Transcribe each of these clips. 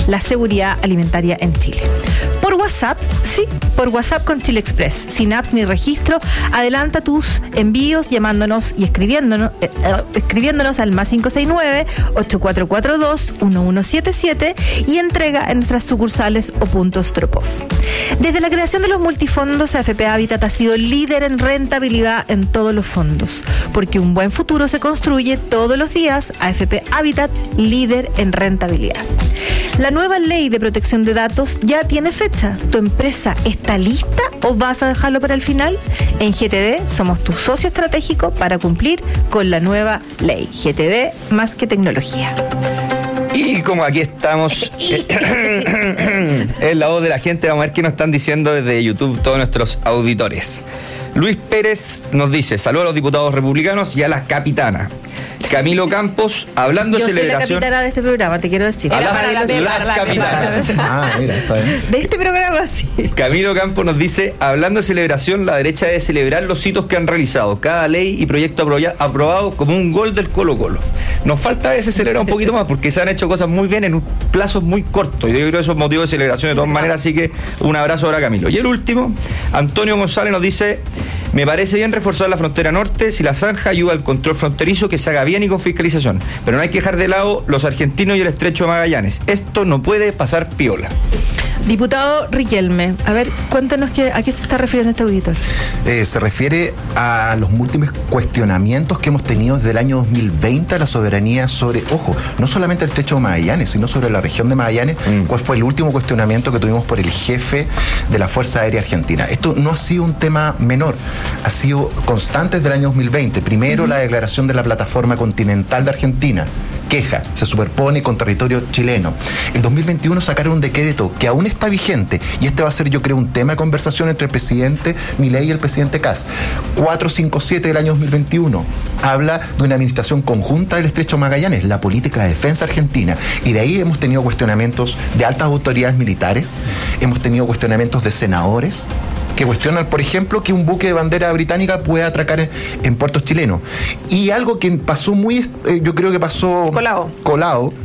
la seguridad alimentaria en Chile. Por WhatsApp, sí, por WhatsApp con Chile Express, sin apps ni registro, adelanta tus envíos llamándonos y escribiéndonos al +569 8442 1177 y entrega en nuestras sucursales o puntos drop-off. Desde la creación de los multifondos, AFP Habitat ha sido líder en rentabilidad en todos los fondos, porque un buen futuro se construye todos los días. AFP Habitat, líder en rentabilidad. La nueva ley de protección de datos ya tiene fecha. ¿Tu empresa está lista o vas a dejarlo para el final? En GTD somos tu socio estratégico para cumplir con la nueva ley. GTD, más que tecnología. Y como aquí estamos en la voz de la gente, vamos a ver qué nos están diciendo desde YouTube todos nuestros auditores. Luis Pérez nos dice: saludos a los diputados republicanos y a la capitana. Camilo Campos, hablando de celebración. Yo soy la capitana de este programa, te quiero decir. A las capitanas. Mira, está bien. De este programa, sí. Camilo Campos nos dice: hablando de celebración, la derecha debe celebrar los hitos que han realizado, cada ley y proyecto aprobado como un gol del Colo-Colo. Nos falta a veces celebrar un poquito más, porque se han hecho cosas muy bien en un plazo muy corto, y yo creo que eso es motivo de celebración de todas maneras, así que un abrazo ahora, Camilo. Y el último, Antonio González nos dice: me parece bien reforzar la frontera norte si la zanja ayuda al control fronterizo, que se haga bien y con fiscalización, pero no hay que dejar de lado los argentinos y el estrecho de Magallanes. Esto no puede pasar piola. Diputado Riquelme, a ver, cuéntanos a qué se está refiriendo este auditor. Se refiere a los múltiples cuestionamientos que hemos tenido desde el año 2020 a la soberanía sobre, ojo, no solamente el estrecho de Magallanes, sino sobre la región de Magallanes. ¿Cuál fue el último cuestionamiento que tuvimos por el jefe de la Fuerza Aérea Argentina? Esto no ha sido un tema menor, ha sido constante desde el año 2020. Primero, la declaración de la Plataforma Continental de Argentina, queja, se superpone con territorio chileno. En 2021 sacaron un decreto que aún está vigente, y este va a ser, yo creo, un tema de conversación entre el presidente Milei y el presidente Kast. 457 del año 2021 habla de una administración conjunta del estrecho Magallanes, la política de defensa argentina, y de ahí hemos tenido cuestionamientos de altas autoridades militares, hemos tenido cuestionamientos de senadores que cuestionan, por ejemplo, que un buque de bandera británica pueda atracar en puertos chilenos. Y algo que pasó yo creo que pasó colado,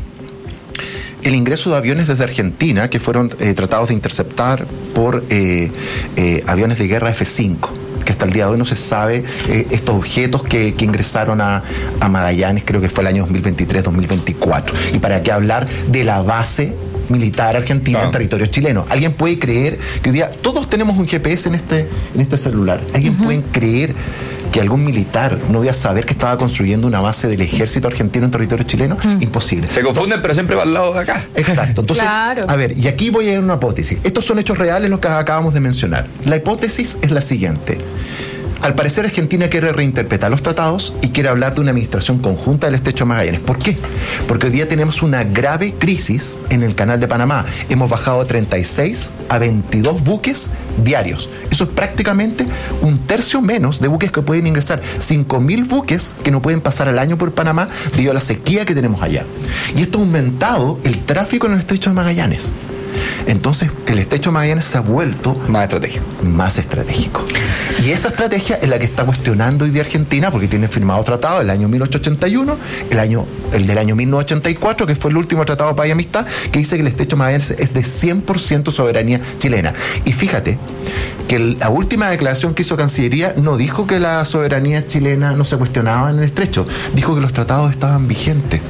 el ingreso de aviones desde Argentina, que fueron tratados de interceptar por aviones de guerra F-5, que hasta el día de hoy no se sabe estos objetos que ingresaron a Magallanes, creo que fue el año 2023-2024. Y para qué hablar de la base militar argentina en territorio chileno. ¿Alguien puede creer que hoy día todos tenemos un GPS en este celular? ¿Alguien puede creer que algún militar no iba a saber que estaba construyendo una base del ejército argentino en territorio chileno? Imposible. Se confunden, pero siempre va al lado de acá. Exacto. Entonces, claro. A ver, y aquí voy a dar una hipótesis. Estos son hechos reales los que acabamos de mencionar. La hipótesis es la siguiente. Al parecer, Argentina quiere reinterpretar los tratados y quiere hablar de una administración conjunta del estrecho de Magallanes. ¿Por qué? Porque hoy día tenemos una grave crisis en el canal de Panamá. Hemos bajado de 36 a 22 buques diarios. Eso es prácticamente un tercio menos de buques que pueden ingresar. 5.000 buques que no pueden pasar al año por Panamá debido a la sequía que tenemos allá. Y esto ha aumentado el tráfico en el estrecho de Magallanes. Entonces, el estrecho de Magallanes se ha vuelto más estratégico. Y esa estrategia es la que está cuestionando hoy día Argentina, porque tiene firmado tratado del año 1881, el del año 1984, que fue el último tratado de paz y amistad, que dice que el estrecho de Magallanes es de 100% soberanía chilena. Y fíjate que la última declaración que hizo Cancillería no dijo que la soberanía chilena no se cuestionaba en el estrecho, dijo que los tratados estaban vigentes.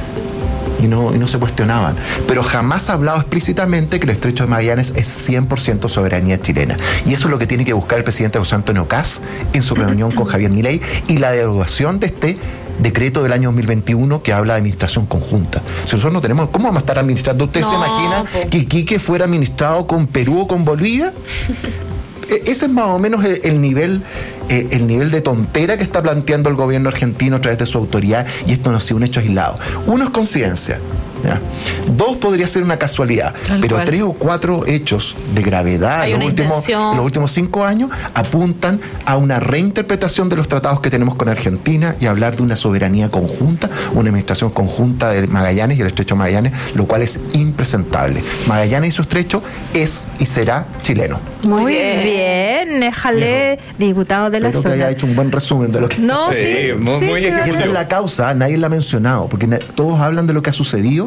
Y no se cuestionaban. Pero jamás ha hablado explícitamente que el estrecho de Magallanes es 100% soberanía chilena. Y eso es lo que tiene que buscar el presidente José Antonio Kast en su reunión con Javier Milei, y la derogación de este decreto del año 2021 que habla de administración conjunta. Si nosotros no tenemos, ¿cómo vamos a estar administrando? ¿Usted se imagina que Iquique fuera administrado con Perú o con Bolivia? Ese es más o menos el nivel de tontera que está planteando el gobierno argentino a través de su autoridad, y esto no ha sido un hecho aislado. Uno es coincidencia, ¿ya? Dos podría ser una casualidad, pero 3 o 4 hechos de gravedad en los últimos 5 años apuntan a una reinterpretación de los tratados que tenemos con Argentina y hablar de una soberanía conjunta, una administración conjunta de Magallanes y el estrecho de Magallanes, lo cual es impresentable. Magallanes y su estrecho es y será chileno. Muy bien, déjale, diputado de la zona. Creo que haya hecho un buen resumen de lo que... No, sí, muy esa es la causa, nadie la ha mencionado, porque todos hablan de lo que ha sucedido,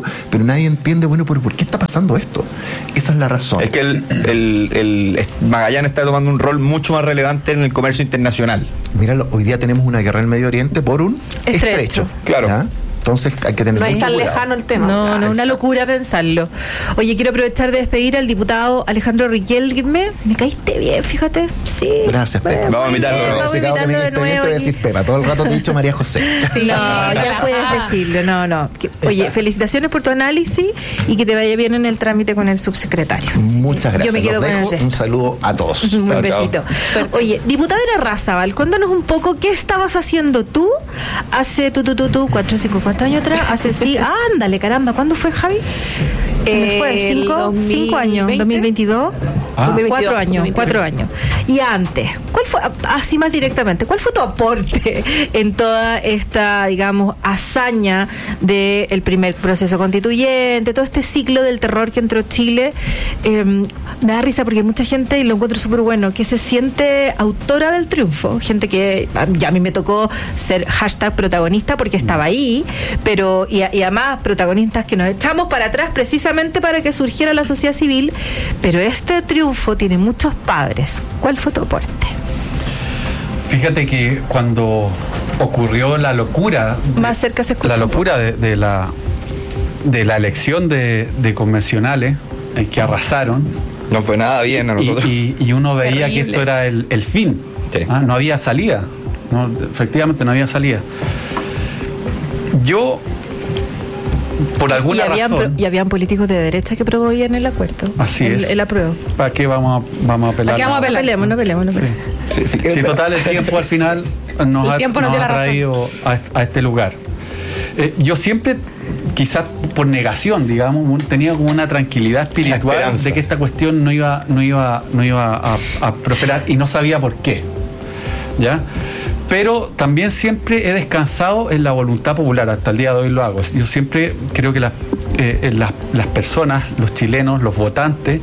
pero nadie entiende, bueno, ¿por qué está pasando esto? Esa es la razón. Es que el Magallanes está tomando un rol mucho más relevante en el comercio internacional. Míralo, hoy día tenemos una guerra en el Medio Oriente por un estrecho. Claro. ¿Ya? Entonces hay que tener no mucho es tan cuidado. lejano el tema. No, una locura pensarlo. Oye, quiero aprovechar de despedir al diputado Alejandro Riquelme. Me caíste bien, fíjate. Sí. Gracias, Pepa. Vamos a invitarlo. Vamos a de nuevo. Te voy a decir Pepa. Todo el rato te he dicho María José. Sí, no, ya puedes decirlo. No. Oye, felicitaciones por tu análisis y que te vaya bien en el trámite con el subsecretario. Muchas gracias. Yo me quedo Los con el dejo. resto. Un saludo a todos. Un Chao, besito. Oye, diputado Irarrázaval, cuéntanos un poco qué estabas haciendo tú hace 4 años atrás. Sí, ándale, caramba, ¿cuándo fue, Javi? Se me fue, 5 años, 2022. 4 años. Y antes, ¿cuál fue, así más directamente, cuál fue tu aporte en toda esta, digamos, hazaña del primer proceso constituyente, todo este ciclo del terror que entró Chile? Me da risa porque mucha gente, y lo encuentro súper bueno, que se siente autora del triunfo, gente que ya a mí me tocó ser #protagonista porque estaba ahí, pero y además protagonistas que nos echamos para atrás precisamente para que surgiera la sociedad civil, pero este triunfo tiene muchos padres. ¿Cuál fue tu aporte? Fíjate que cuando ocurrió la locura, Más cerca se escucha la un poco. locura de la elección de convencionales que arrasaron, No fue nada bien a nosotros. y uno veía Terrible. que esto era el fin. Sí. No había salida. No, efectivamente no había salida. Yo, por alguna razón... Y habían políticos de derecha que promovían el acuerdo. Así es. El apruebo. ¿Para qué vamos a apelar? ¿Para qué vamos a apelar? No peleemos. Sí. Sí, Sí, total, el tiempo al final nos El ha tiempo nos dio la razón. traído a este lugar. Yo siempre, quizás por negación, digamos, tenía como una tranquilidad espiritual esperanza. de que esta cuestión no iba a prosperar y no sabía por qué. ¿Ya? Pero también siempre he descansado en la voluntad popular, hasta el día de hoy lo hago. Yo siempre creo que las personas, los chilenos, los votantes,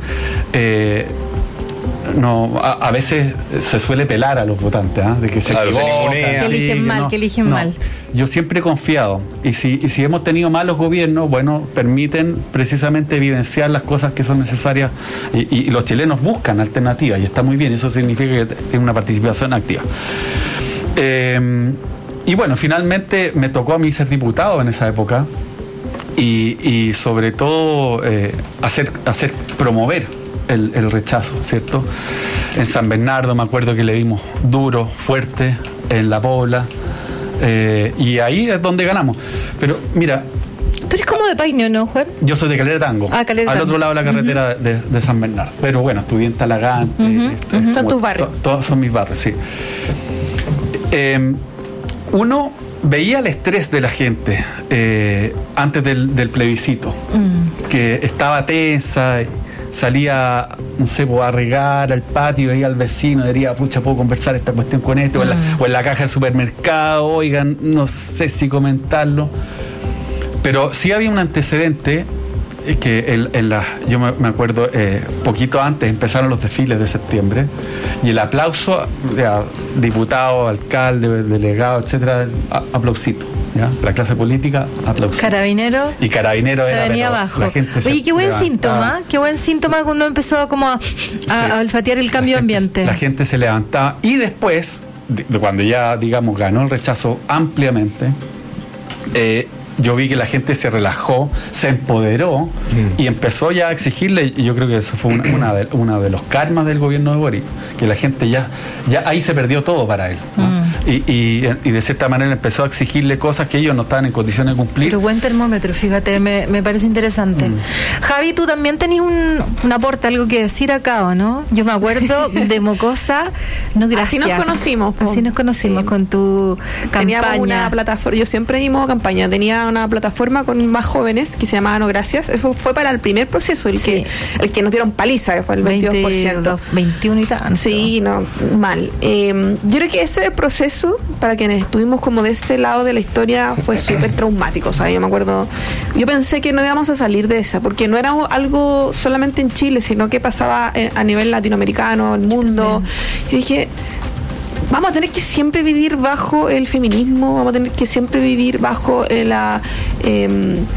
a veces se suele pelar a los votantes, de que se Claro, se equivocan, ningunea. Que eligen mal, no. que eligen mal. Yo siempre he confiado, y si hemos tenido malos gobiernos, bueno, permiten precisamente evidenciar las cosas que son necesarias, y los chilenos buscan alternativas, y está muy bien, eso significa que tienen una participación activa. Y bueno, finalmente me tocó a mí ser diputado en esa época, y sobre todo promover el rechazo, ¿cierto? En San Bernardo me acuerdo que le dimos duro, fuerte, en La Pobla, y ahí es donde ganamos. Pero mira, Tú eres como de Paine, ¿no, Juan? yo soy de Calera Tango, Calera al Tango. otro lado de la carretera de San Bernardo, pero bueno, estudié en Talagante. Son tus barrios. Todos son mis barrios, sí. Uno veía el estrés de la gente antes del plebiscito, que estaba tensa, salía, no sé, a regar al patio, veía al vecino, diría, pucha, puedo conversar esta cuestión con este, o en la caja del supermercado, oigan, no sé si comentarlo. Pero sí había un antecedente que yo me acuerdo, poquito antes empezaron los desfiles de septiembre, y el aplauso, diputado, alcalde, delegado, etcétera, aplausito. ¿Ya? La clase política, aplauso. Carabinero. Y Carabinero se era, venía pero abajo. la gente se Oye, qué buen levantaba. síntoma cuando empezó como a olfatear el cambio de ambiente. La gente se levantaba, y después, de cuando ya, digamos, ganó el rechazo ampliamente, yo vi que la gente se relajó, se empoderó y empezó ya a exigirle, y yo creo que eso fue una de los karmas del gobierno de Boric, que la gente ya ahí se perdió todo para él, ¿no? Y de cierta manera empezó a exigirle cosas que ellos no estaban en condiciones de cumplir. Pero buen termómetro, fíjate, me parece interesante. Javi, tú también tenías un aporte, algo que decir acá, ¿o no? Yo me acuerdo de Mocosa, no gracias. Así nos conocimos. Así nos conocimos, Sí. con tu Teníamos campaña. una plataforma, yo siempre dimos campaña, tenía una plataforma con más jóvenes que se llamaba No Gracias. Eso fue para el primer proceso, el que nos dieron paliza, que fue el 22%. 21 y tanto. Sí, no, mal. Yo creo que ese proceso, para quienes estuvimos como de este lado de la historia, fue súper traumático. O sea, yo me acuerdo, yo pensé que no íbamos a salir de esa, porque no era algo solamente en Chile, sino que pasaba a nivel latinoamericano, el mundo. Yo dije, vamos a tener que siempre vivir bajo el feminismo, vamos a tener que siempre vivir bajo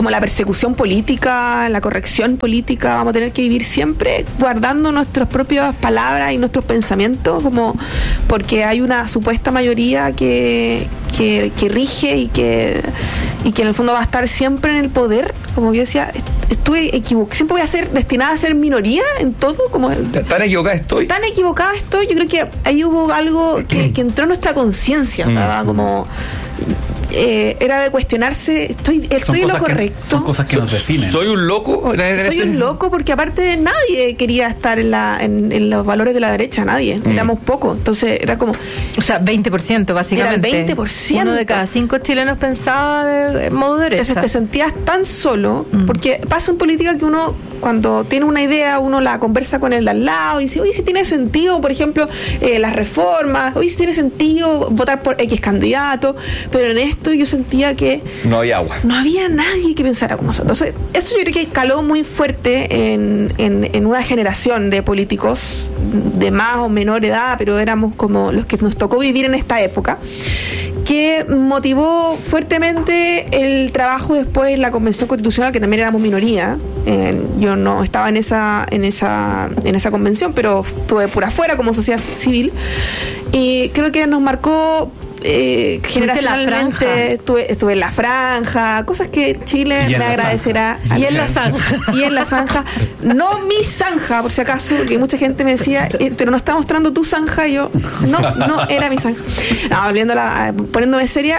como la persecución política, la corrección política, vamos a tener que vivir siempre guardando nuestras propias palabras y nuestros pensamientos, como porque hay una supuesta mayoría que rige y que en el fondo va a estar siempre en el poder. Como yo decía, estuve equivocada, siempre voy a ser destinada a ser minoría en todo. Como ¿Tan equivocada estoy? Tan equivocada estoy. Yo creo que ahí hubo algo que entró en nuestra conciencia, o sea, como era de cuestionarse, estoy en lo correcto. Son cosas que nos definen. ¿Soy un loco? Soy un loco porque aparte nadie quería estar en los valores de la derecha, nadie. Éramos pocos, entonces era como... O sea, 20% básicamente. Era el 20%. Uno de cada 5 chilenos pensaba en modo derecha. Entonces te sentías tan solo, porque pasa en política que uno, cuando tiene una idea, uno la conversa con el de al lado y dice, oye, si tiene sentido, por ejemplo, las reformas, oye, si tiene sentido votar por X candidato, pero en esto yo sentía que no había agua. No había nadie que pensara como nosotros. Entonces, eso yo creo que caló muy fuerte en una generación de políticos de más o menor edad, pero éramos como los que nos tocó vivir en esta época, que motivó fuertemente el trabajo después en la Convención Constitucional, que también éramos minoría. Yo no estaba en esa convención, pero estuve por afuera como sociedad civil, y creo que nos marcó generacionalmente. Estuve en la franja, cosas que Chile me agradecerá. Y en la zanja. Y en la zanja, no mi zanja, por si acaso, que mucha gente me decía, pero no está mostrando tu zanja. Y yo, no era mi zanja. No, poniéndome seria.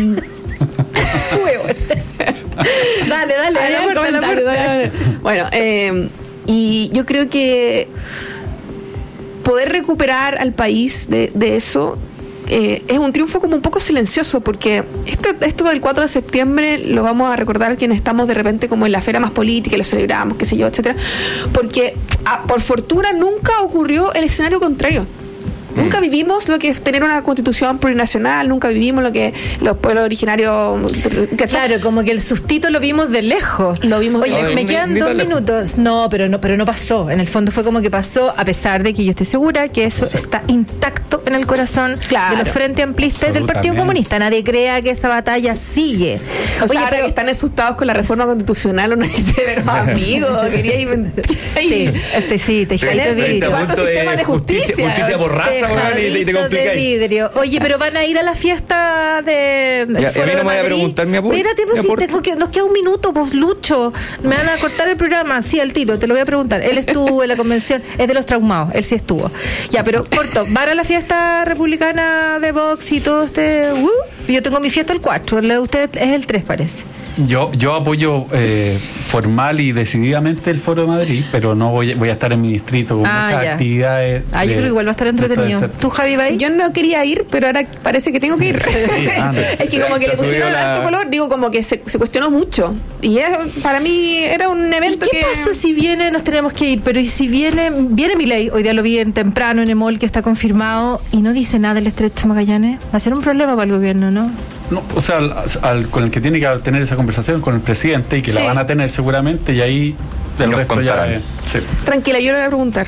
Dale, a la puerta. Bueno, y yo creo que poder recuperar al país de eso es un triunfo como un poco silencioso, porque esto del 4 de septiembre lo vamos a recordar quienes estamos de repente como en la esfera más política, lo celebramos, qué sé yo, etcétera, porque por fortuna nunca ocurrió el escenario contrario. Nunca vivimos lo que es tener una constitución plurinacional, nunca vivimos lo que los pueblos originarios... Claro, como que el sustito lo vimos de lejos. Oye, me quedan 2 minutos. No, pero no pasó. En el fondo fue como que pasó, a pesar de que yo estoy segura que eso está intacto en el corazón de los Frente Amplistas del Partido Comunista. Nadie crea que esa batalla sigue. Oye, pero que están asustados con la reforma constitucional, uno dice, pero amigo, quería inventar. Sí, te vidrio. ¿Cuántos sistemas de justicia por raza? Y te de vidrio. Oye, pero van a ir a la fiesta de... a mí no me voy a preguntar mi aporte. Espérate, pues nos queda un minuto, pues Lucho. Me van a cortar el programa, sí, al tiro, te lo voy a preguntar. Él estuvo en la convención, es de los traumados, él sí estuvo. Ya, pero corto, ¿van a la fiesta republicana de Vox y todo este... Yo tengo mi fiesta el 4, la de usted es el 3, parece. Yo apoyo formal y decididamente el Foro de Madrid, pero no voy a estar en mi distrito con muchas actividades. Yo creo que igual va a estar entretenido. ¿Tú, Javi, va a ir? Yo no quería ir, pero ahora parece que tengo que ir. Sí, es que como que le pusieron alto color, digo, como que se cuestionó mucho. Y para mí era un evento ¿Y qué pasa si viene? Nos tenemos que ir, pero ¿y si viene Milei? Hoy día lo vi temprano en EMOL, que está confirmado, y no dice nada del Estrecho Magallanes. Va a ser un problema para el gobierno, ¿no? No, o sea, con el que tiene que tener esa conversación con el presidente y que la van a tener seguramente, y ahí del resto ya Tranquila, yo le voy a preguntar.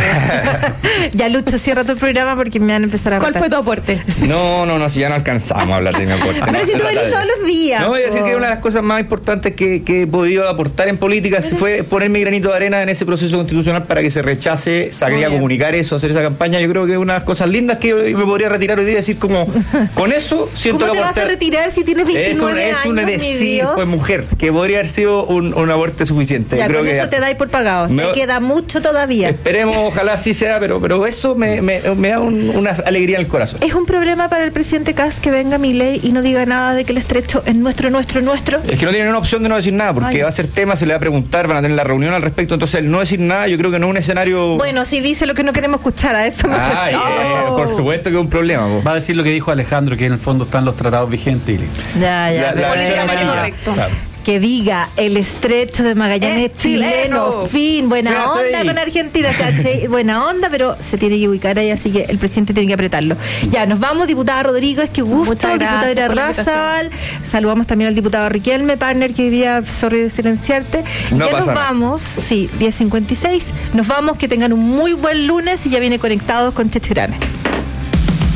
Ya, Lucho, cierra tu programa porque me van a empezar a ¿Cuál fue tu aporte? No, si ya no alcanzamos a hablar de mi aporte. Pero si tú venís todos los días. No, voy a decir que una de las cosas más importantes que he podido aportar en política fue poner mi granito de arena en ese proceso constitucional para que se rechace, salir a comunicar eso, hacer esa campaña. Yo creo que es una de las cosas lindas que yo me podría retirar hoy día y decir como, con eso siento ¿Cómo te vas a retirar si tienes 29 años? Es un decir, pues mujer, que podría haber sido un aporte suficiente. Ya, creo con que eso te dais por pagado. Te queda mucho todavía. Esperemos, ojalá así sea, pero eso me da una alegría en el corazón. ¿Es un problema para el presidente Kast que venga Milei y no diga nada de que el Estrecho es nuestro? Es que no tiene ninguna opción de no decir nada, porque va a ser tema, se le va a preguntar, van a tener la reunión al respecto, entonces el no decir nada yo creo que no es un escenario... Bueno, si dice lo que no queremos escuchar, a eso por supuesto que es un problema. Va a decir lo que dijo Alejandro, que en el fondo están los tratados vigentes. Ya. La versión amarilla. Claro. Que diga el Estrecho de Magallanes es chileno, fin, buena onda con Argentina, buena onda, pero se tiene que ubicar ahí, así que el presidente tiene que apretarlo. Ya, nos vamos, diputada Rodríguez, que gusto, diputada Irarrázaval, saludamos también al diputado Riquelme, partner, que hoy día, sorry silenciarte, y ya nos vamos, 10:56, nos vamos, que tengan un muy buen lunes y ya viene Conectados con Checho Grande.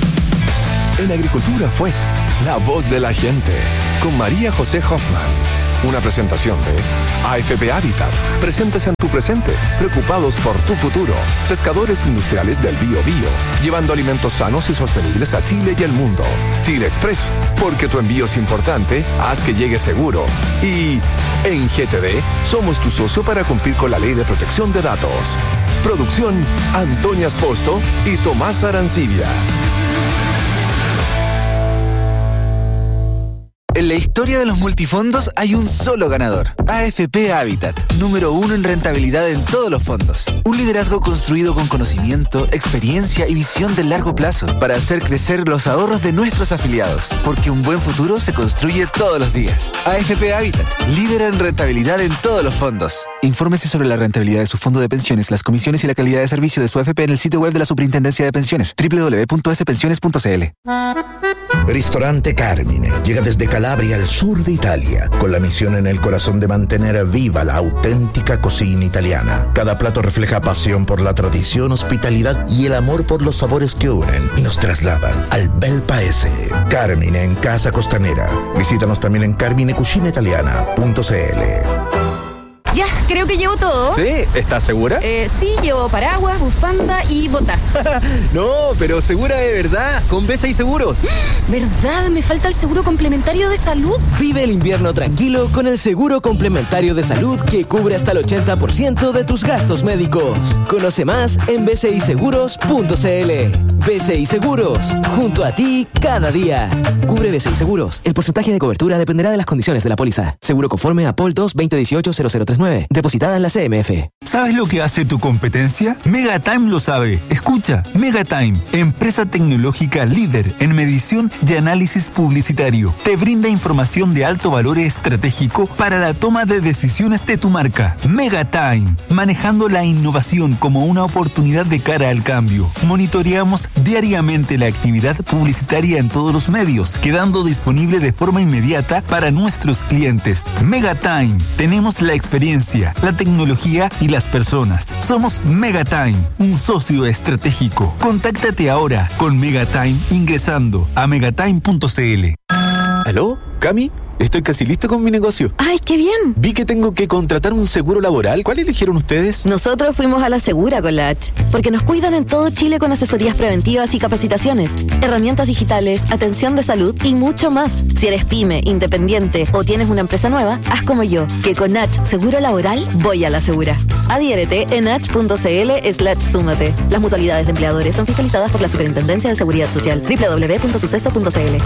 En Agricultura fue La Voz de la Gente, con María José Hoffman. Una presentación de AFP Habitat. Presentes en tu presente, preocupados por tu futuro. Pescadores industriales del Biobío, llevando alimentos sanos y sostenibles a Chile y el mundo. Chile Express, porque tu envío es importante, haz que llegue seguro. Y en GTD somos tu socio para cumplir con la Ley de Protección de Datos. Producción Antonia Sposto y Tomás Arancibia. En la historia de los multifondos hay un solo ganador, AFP Habitat, número 1 en rentabilidad en todos los fondos. Un liderazgo construido con conocimiento, experiencia y visión de largo plazo para hacer crecer los ahorros de nuestros afiliados, porque un buen futuro se construye todos los días. AFP Habitat, líder en rentabilidad en todos los fondos. Infórmese sobre la rentabilidad de su fondo de pensiones, las comisiones y la calidad de servicio de su AFP en el sitio web de la Superintendencia de Pensiones, www.spensiones.cl. Ristorante Carmine llega desde Calabria al sur de Italia, con la misión en el corazón de mantener viva la auténtica cocina italiana. Cada plato refleja pasión por la tradición, hospitalidad y el amor por los sabores que unen y nos trasladan al bel paese. Carmine en Casa Costanera. Visítanos también en carminecucinaitaliana.cl. Ya, creo que llevo todo. ¿Sí? ¿Estás segura? Sí, llevo paraguas, bufanda y botas. No, pero segura de verdad, con BCI Seguros. ¿Verdad? Me falta el seguro complementario de salud. Vive el invierno tranquilo con el seguro complementario de salud que cubre hasta el 80% de tus gastos médicos. Conoce más en bciseguros.cl. BCI Seguros, junto a ti cada día. Cubre BCI Seguros. El porcentaje de cobertura dependerá de las condiciones de la póliza. Seguro conforme a POL 2 2018-0039. Depositada en la CMF. ¿Sabes lo que hace tu competencia? Megatime lo sabe. Escucha, Megatime, empresa tecnológica líder en medición y análisis publicitario. Te brinda información de alto valor estratégico para la toma de decisiones de tu marca. Megatime, manejando la innovación como una oportunidad de cara al cambio. Monitoreamos diariamente la actividad publicitaria en todos los medios, quedando disponible de forma inmediata para nuestros clientes. Megatime, tenemos la experiencia, la tecnología y las personas. Somos Megatime, un socio estratégico. Contáctate ahora con Megatime ingresando a megatime.cl. ¿Aló? ¿Cami? Estoy casi listo con mi negocio. ¡Ay, qué bien! Vi que tengo que contratar un seguro laboral. ¿Cuál eligieron ustedes? Nosotros fuimos a la Segura con la H, porque nos cuidan en todo Chile con asesorías preventivas y capacitaciones, herramientas digitales, atención de salud y mucho más. Si eres pyme, independiente o tienes una empresa nueva, haz como yo, que con H Seguro Laboral voy a la Segura. Adhiérete en h.cl/súmate. Las mutualidades de empleadores son fiscalizadas por la Superintendencia de Seguridad Social. www.suceso.cl.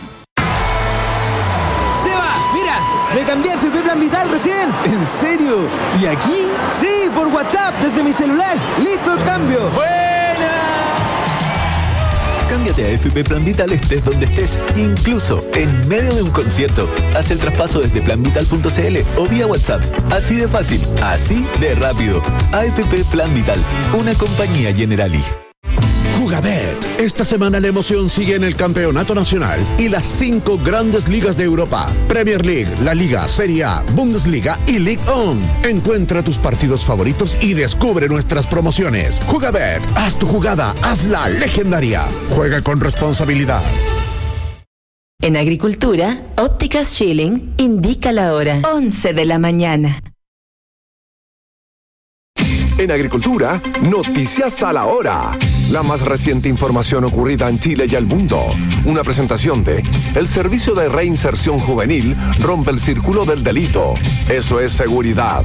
Me cambié a FP Plan Vital recién. ¿En serio? ¿Y aquí? Sí, por WhatsApp, desde mi celular. ¡Listo el cambio! ¡Buena! Cámbiate a FP Plan Vital estés donde estés, incluso en medio de un concierto. Haz el traspaso desde planvital.cl o vía WhatsApp. Así de fácil, así de rápido. AFP Plan Vital, una compañía Generali. Jugabet. Esta semana la emoción sigue en el Campeonato Nacional y las 5 grandes ligas de Europa: Premier League, La Liga, Serie A, Bundesliga y Ligue 1. Encuentra tus partidos favoritos y descubre nuestras promociones. Jugabet, haz tu jugada, hazla legendaria. Juega con responsabilidad. En Agricultura, Ópticas Schilling indica la hora: 11 de la mañana. En Agricultura, noticias a la hora. La más reciente información ocurrida en Chile y el mundo. Una presentación de el Servicio de Reinserción Juvenil rompe el círculo del delito. Eso es seguridad.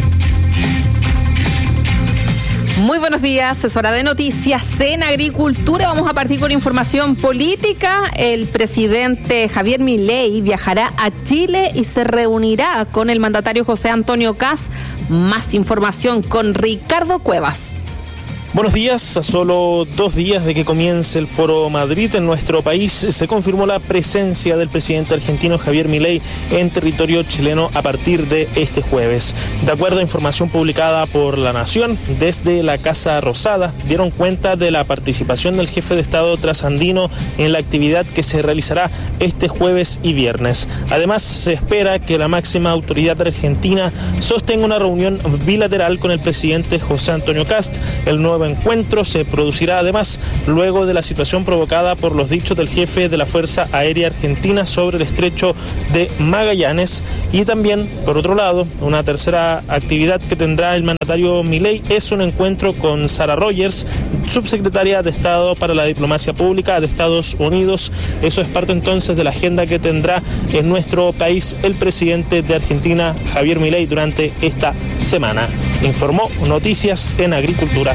Muy buenos días, es hora de noticias en Agricultura. Vamos a partir con información política. El presidente Javier Milei viajará a Chile y se reunirá con el mandatario José Antonio Kast. Más información con Ricardo Cuevas. Buenos días. A solo 2 días de que comience el Foro Madrid en nuestro país, se confirmó la presencia del presidente argentino Javier Milei en territorio chileno a partir de este jueves. De acuerdo a información publicada por La Nación, desde la Casa Rosada dieron cuenta de la participación del jefe de Estado trasandino en la actividad que se realizará este jueves y viernes. Además, se espera que la máxima autoridad argentina sostenga una reunión bilateral con el presidente José Antonio Kast, el nuevo nuevo encuentro se producirá además luego de la situación provocada por los dichos del jefe de la Fuerza Aérea Argentina sobre el estrecho de Magallanes. Y también, por otro lado, una tercera actividad que tendrá el mandatario Milei es un encuentro con Sarah Rogers, subsecretaria de Estado para la Diplomacia Pública de Estados Unidos. Eso es parte entonces de la agenda que tendrá en nuestro país el presidente de Argentina, Javier Milei, durante esta semana. Informó Noticias en Agricultura.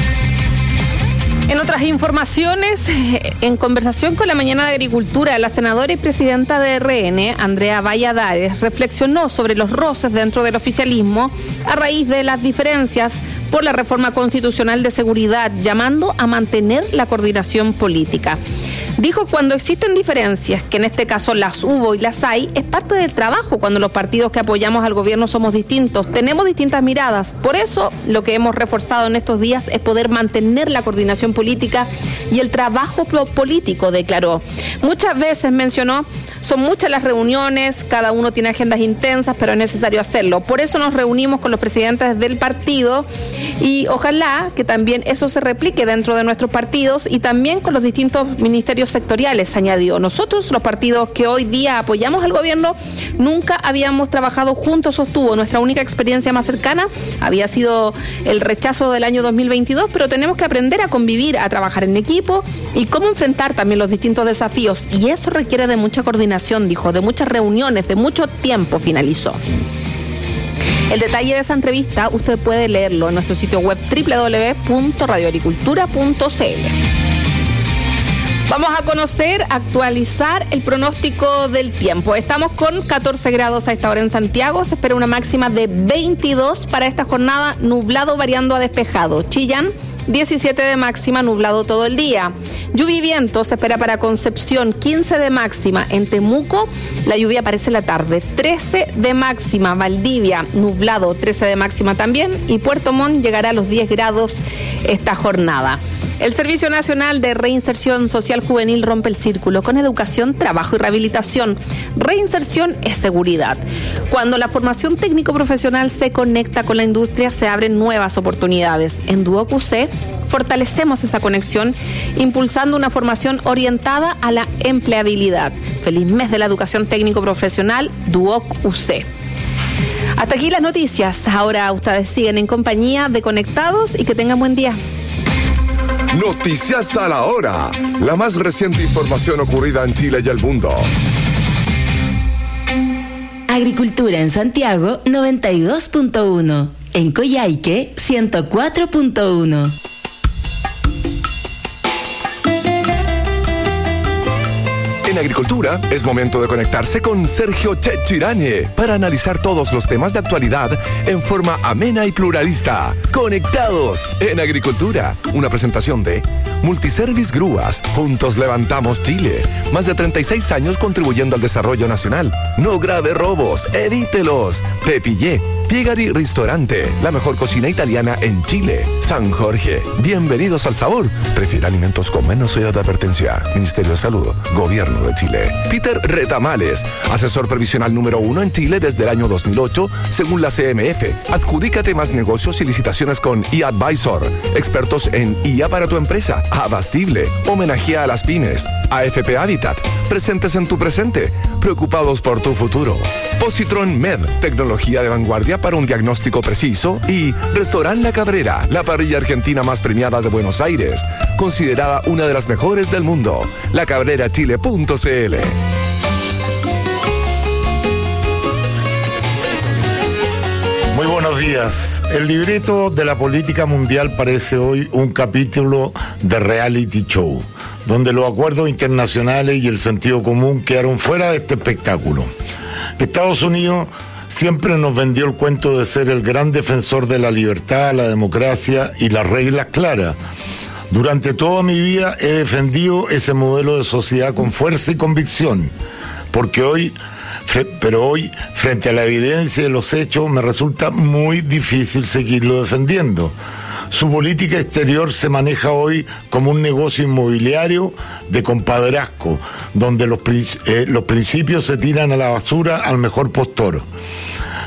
En otras informaciones, en conversación con La Mañana de Agricultura, la senadora y presidenta de RN, Andrea Valladares, reflexionó sobre los roces dentro del oficialismo a raíz de las diferencias por la reforma constitucional de seguridad, llamando a mantener la coordinación política. Dijo, cuando existen diferencias, que en este caso las hubo y las hay, es parte del trabajo cuando los partidos que apoyamos al gobierno somos distintos, tenemos distintas miradas. Por eso, lo que hemos reforzado en estos días es poder mantener la coordinación política y el trabajo político, declaró. Muchas veces mencionó, son muchas las reuniones, cada uno tiene agendas intensas, pero es necesario hacerlo. Por eso nos reunimos con los presidentes del partido y ojalá que también eso se replique dentro de nuestros partidos y también con los distintos ministerios sectoriales, añadió. Nosotros, los partidos que hoy día apoyamos al gobierno, nunca habíamos trabajado juntos, sostuvo. Nuestra única experiencia más cercana había sido el rechazo del año 2022, pero tenemos que aprender a convivir, a trabajar en equipo y cómo enfrentar también los distintos desafíos. Y eso requiere de mucha coordinación, dijo, de muchas reuniones, de mucho tiempo, finalizó. El detalle de esa entrevista usted puede leerlo en nuestro sitio web www.radioagricultura.cl. Vamos a conocer, actualizar el pronóstico del tiempo. Estamos con 14 grados a esta hora en Santiago. Se espera una máxima de 22 para esta jornada, nublado variando a despejado. Chillán, 17 de máxima, nublado todo el día. Lluvia y viento se espera para Concepción, 15 de máxima. En Temuco, la lluvia aparece en la tarde. 13 de máxima, Valdivia, nublado, 13 de máxima también. Y Puerto Montt llegará a los 10 grados esta jornada. El Servicio Nacional de Reinserción Social Juvenil rompe el círculo con educación, trabajo y rehabilitación. Reinserción es seguridad. Cuando la formación técnico-profesional se conecta con la industria, se abren nuevas oportunidades. En Duoc UC fortalecemos esa conexión, impulsando una formación orientada a la empleabilidad. Feliz mes de la educación técnico-profesional, Duoc UC. Hasta aquí las noticias. Ahora ustedes siguen en compañía de Conectados y que tengan buen día. Noticias a la hora. La más reciente información ocurrida en Chile y el mundo. Agricultura en Santiago 92.1. En Coyhaique 104.1. En Agricultura es momento de conectarse con Sergio Chechirañe para analizar todos los temas de actualidad en forma amena y pluralista. Conectados en Agricultura. Una presentación de Multiservice Grúas. Juntos levantamos Chile. Más de 36 años contribuyendo al desarrollo nacional. No grave robos, evítelos. Pepillé. Piegari Ristorante, la mejor cocina italiana en Chile. San Jorge, bienvenidos al sabor. Prefiere alimentos con menos sodio de advertencia. Ministerio de Salud, Gobierno de Chile. Peter Retamales, asesor previsional número 1 en Chile desde el año 2008, según la CMF. Adjudícate más negocios y licitaciones con eAdvisor. Expertos en IA para tu empresa. Abastible, homenajea a las pymes. AFP Habitat, presentes en tu presente, preocupados por tu futuro. Positron Med, tecnología de vanguardia para un diagnóstico preciso. Y Restaurant La Cabrera, la parrilla argentina más premiada de Buenos Aires, considerada una de las mejores del mundo. lacabrerachile.cl. Muy buenos días. El libreto de la política mundial parece hoy un capítulo de reality show, donde los acuerdos internacionales y el sentido común quedaron fuera de este espectáculo. Estados Unidos siempre nos vendió el cuento de ser el gran defensor de la libertad, la democracia y las reglas claras. Durante toda mi vida he defendido ese modelo de sociedad con fuerza y convicción, pero hoy, frente a la evidencia y los hechos, me resulta muy difícil seguirlo defendiendo. Su política exterior se maneja hoy como un negocio inmobiliario de compadrazgo, donde los principios se tiran a la basura al mejor postor.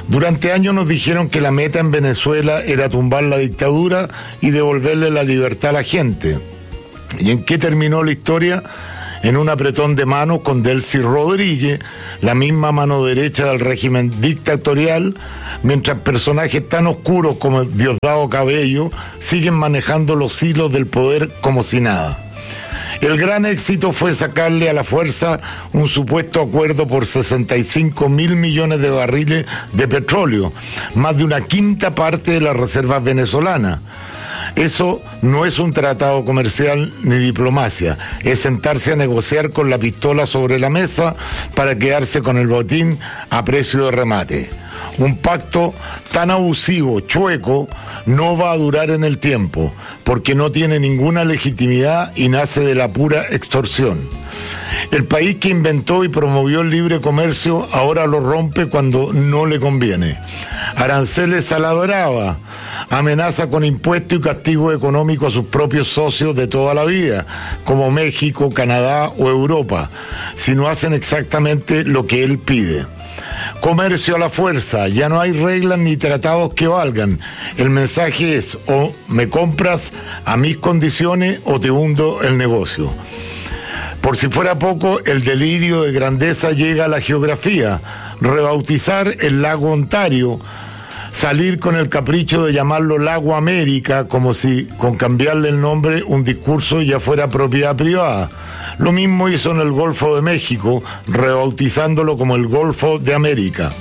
Durante años nos dijeron que la meta en Venezuela era tumbar la dictadura y devolverle la libertad a la gente. ¿Y en qué terminó la historia? En un apretón de manos con Delcy Rodríguez, la misma mano derecha del régimen dictatorial, mientras personajes tan oscuros como Diosdado Cabello siguen manejando los hilos del poder como si nada. El gran éxito fue sacarle a la fuerza un supuesto acuerdo por 65.000 millones de barriles de petróleo, más de una quinta parte de las reservas venezolanas. Eso no es un tratado comercial ni diplomacia, es sentarse a negociar con la pistola sobre la mesa para quedarse con el botín a precio de remate. Un pacto tan abusivo, chueco, no va a durar en el tiempo, porque no tiene ninguna legitimidad y nace de la pura extorsión. El país que inventó y promovió el libre comercio ahora lo rompe cuando no le conviene. Aranceles a la brava, amenaza con impuestos y castigo económico a sus propios socios de toda la vida, como México, Canadá o Europa, si no hacen exactamente lo que él pide. Comercio a la fuerza, ya no hay reglas ni tratados que valgan. El mensaje es: o me compras a mis condiciones o te hundo el negocio. Por si fuera poco, el delirio de grandeza llega a la geografía. Rebautizar el lago Ontario, salir con el capricho de llamarlo Lago América, como si con cambiarle el nombre un discurso ya fuera propiedad privada. Lo mismo hizo en el Golfo de México, rebautizándolo como el Golfo de América.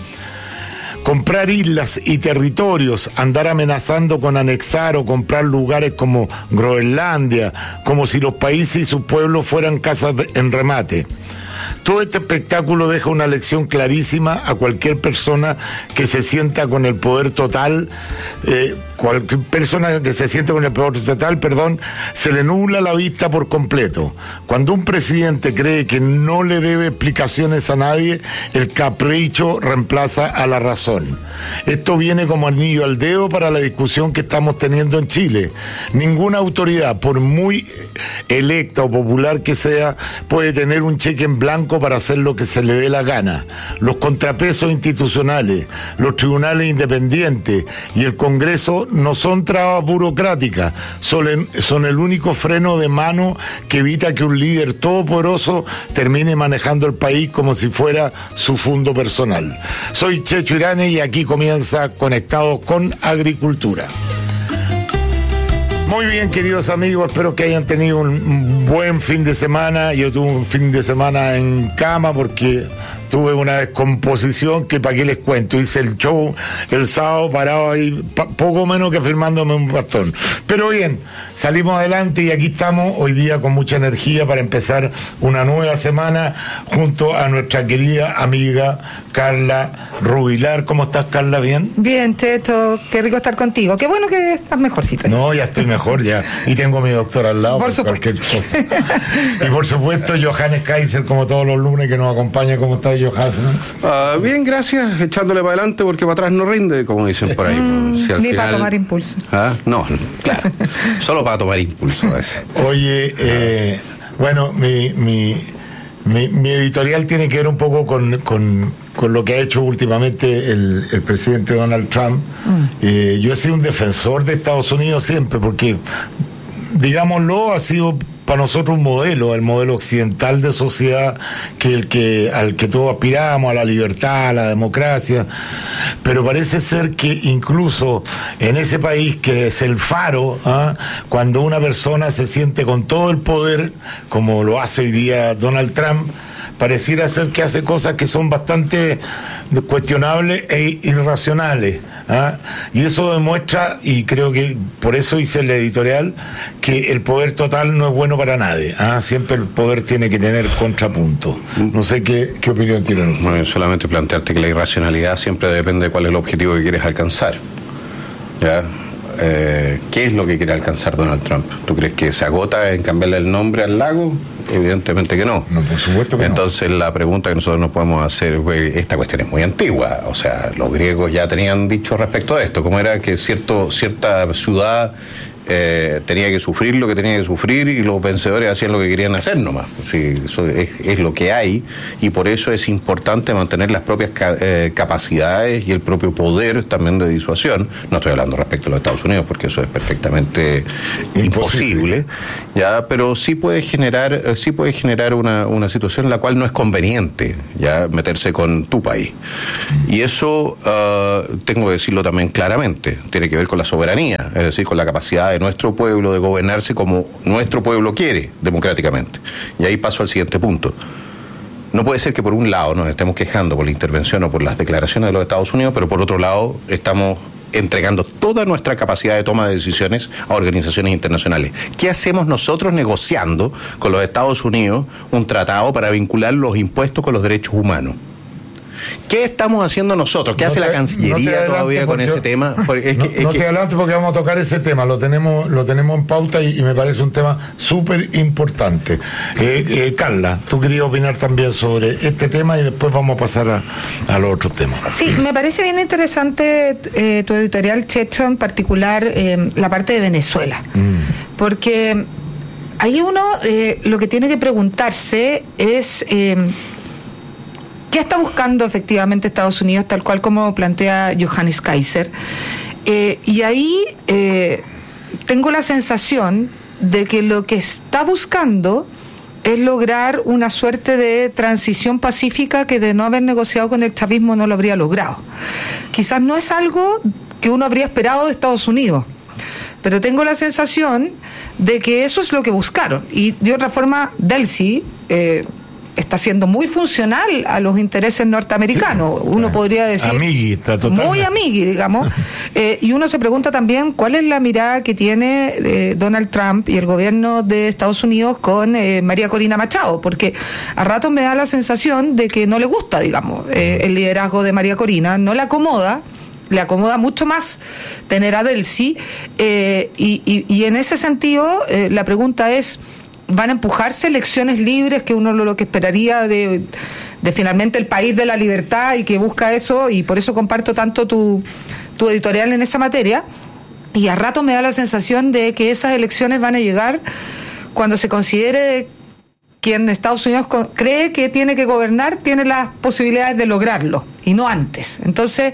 Comprar islas y territorios, andar amenazando con anexar o comprar lugares como Groenlandia, como si los países y sus pueblos fueran casas en remate. Todo este espectáculo deja una lección clarísima a cualquier persona que se sienta con el poder total, se le nubla la vista por completo. Cuando un presidente cree que no le debe explicaciones a nadie, el capricho reemplaza a la razón. Esto viene como anillo al dedo para la discusión que estamos teniendo en Chile. Ninguna autoridad, por muy electa o popular que sea, puede tener un cheque en blanco para hacer lo que se le dé la gana. Los contrapesos institucionales, los tribunales independientes y el Congreso no son trabas burocráticas, son el único freno de mano que evita que un líder todopoderoso termine manejando el país como si fuera su fundo personal. Soy Checho Irane y aquí comienza Conectados con Agricultura. Muy bien, queridos amigos, espero que hayan tenido un buen fin de semana. Yo tuve un fin de semana en cama porque tuve una descomposición que para qué les cuento. Hice el show el sábado parado ahí, poco menos que firmándome un bastón. Pero bien, salimos adelante y aquí estamos hoy día con mucha energía para empezar una nueva semana junto a nuestra querida amiga Carla Rubilar. ¿Cómo estás, Carla? ¿Bien? Bien, Cheto, qué rico estar contigo. Qué bueno que estás mejorcito. No, ya estoy mejor ya. Y tengo a mi doctor al lado por cualquier cosa. Y por supuesto, Johannes Kaiser, como todos los lunes, que nos acompaña. ¿Cómo está, Johannes? Bien, gracias. Echándole para adelante porque para atrás no rinde, como dicen por ahí. Si ni final... para tomar impulso. No, claro. Solo para tomar impulso. Oye, bueno, mi editorial tiene que ver un poco con lo que ha hecho últimamente el presidente Donald Trump. Yo he sido un defensor de Estados Unidos siempre, porque, digámoslo, ha sido para nosotros un modelo, el modelo occidental de sociedad al que todos aspiramos, a la libertad, a la democracia. Pero parece ser que incluso en ese país que es el faro, cuando una persona se siente con todo el poder, como lo hace hoy día Donald Trump, pareciera ser que hace cosas que son bastante cuestionables e irracionales. Y eso demuestra, y creo que por eso hice el editorial, que el poder total no es bueno para nadie. Siempre el poder tiene que tener contrapunto. No sé qué opinión tienen. Bueno, solamente plantearte que la irracionalidad siempre depende de cuál es el objetivo que quieres alcanzar. ¿Ya? ¿Qué es lo que quiere alcanzar Donald Trump? ¿Tú crees que se agota en cambiarle el nombre al lago? Evidentemente que no. No, por supuesto que Entonces la pregunta que nosotros nos podemos hacer, esta cuestión es muy antigua. O sea, los griegos ya tenían dicho respecto a esto, como era que cierta ciudad tenía que sufrir lo que tenía que sufrir y los vencedores hacían lo que querían hacer nomás. Sí, eso es lo que hay, y por eso es importante mantener las propias capacidades y el propio poder también de disuasión. No estoy hablando respecto a los Estados Unidos, porque eso es perfectamente imposible, ya, pero sí puede generar una situación en la cual no es conveniente ya meterse con tu país. Y eso tengo que decirlo también claramente, tiene que ver con la soberanía, es decir, con la capacidad de nuestro pueblo de gobernarse como nuestro pueblo quiere, democráticamente. Y ahí paso al siguiente punto. No puede ser que por un lado nos estemos quejando por la intervención o por las declaraciones de los Estados Unidos, pero por otro lado estamos entregando toda nuestra capacidad de toma de decisiones a organizaciones internacionales. ¿Qué hacemos nosotros negociando con los Estados Unidos un tratado para vincular los impuestos con los derechos humanos? ¿Qué estamos haciendo nosotros? ¿Qué hace la Cancillería todavía con ese tema? No te adelantes porque vamos a tocar ese tema, lo tenemos en pauta y me parece un tema súper importante. Carla, tú querías opinar también sobre este tema y después vamos a pasar a los otros temas. Sí, me parece bien interesante tu editorial, Checho, en particular la parte de Venezuela, porque ahí uno lo que tiene que preguntarse es ¿qué está buscando efectivamente Estados Unidos, tal cual como plantea Johannes Kaiser? Y ahí tengo la sensación de que lo que está buscando es lograr una suerte de transición pacífica que de no haber negociado con el chavismo no lo habría logrado. Quizás no es algo que uno habría esperado de Estados Unidos, pero tengo la sensación de que eso es lo que buscaron. Y de otra forma, Delcy está siendo muy funcional a los intereses norteamericanos, uno podría decir muy amigui, digamos, y uno se pregunta también cuál es la mirada que tiene Donald Trump y el gobierno de Estados Unidos con María Corina Machado, porque a ratos me da la sensación de que no le gusta, digamos, el liderazgo de María Corina, no le acomoda. Le acomoda mucho más tener a Delcy, y en ese sentido la pregunta es, ¿van a empujarse elecciones libres, que uno lo que esperaría de finalmente el país de la libertad y que busca eso? Y por eso comparto tanto tu editorial en esa materia. Y a rato me da la sensación de que esas elecciones van a llegar cuando se considere quien Estados Unidos cree que tiene que gobernar tiene las posibilidades de lograrlo, y no antes. Entonces,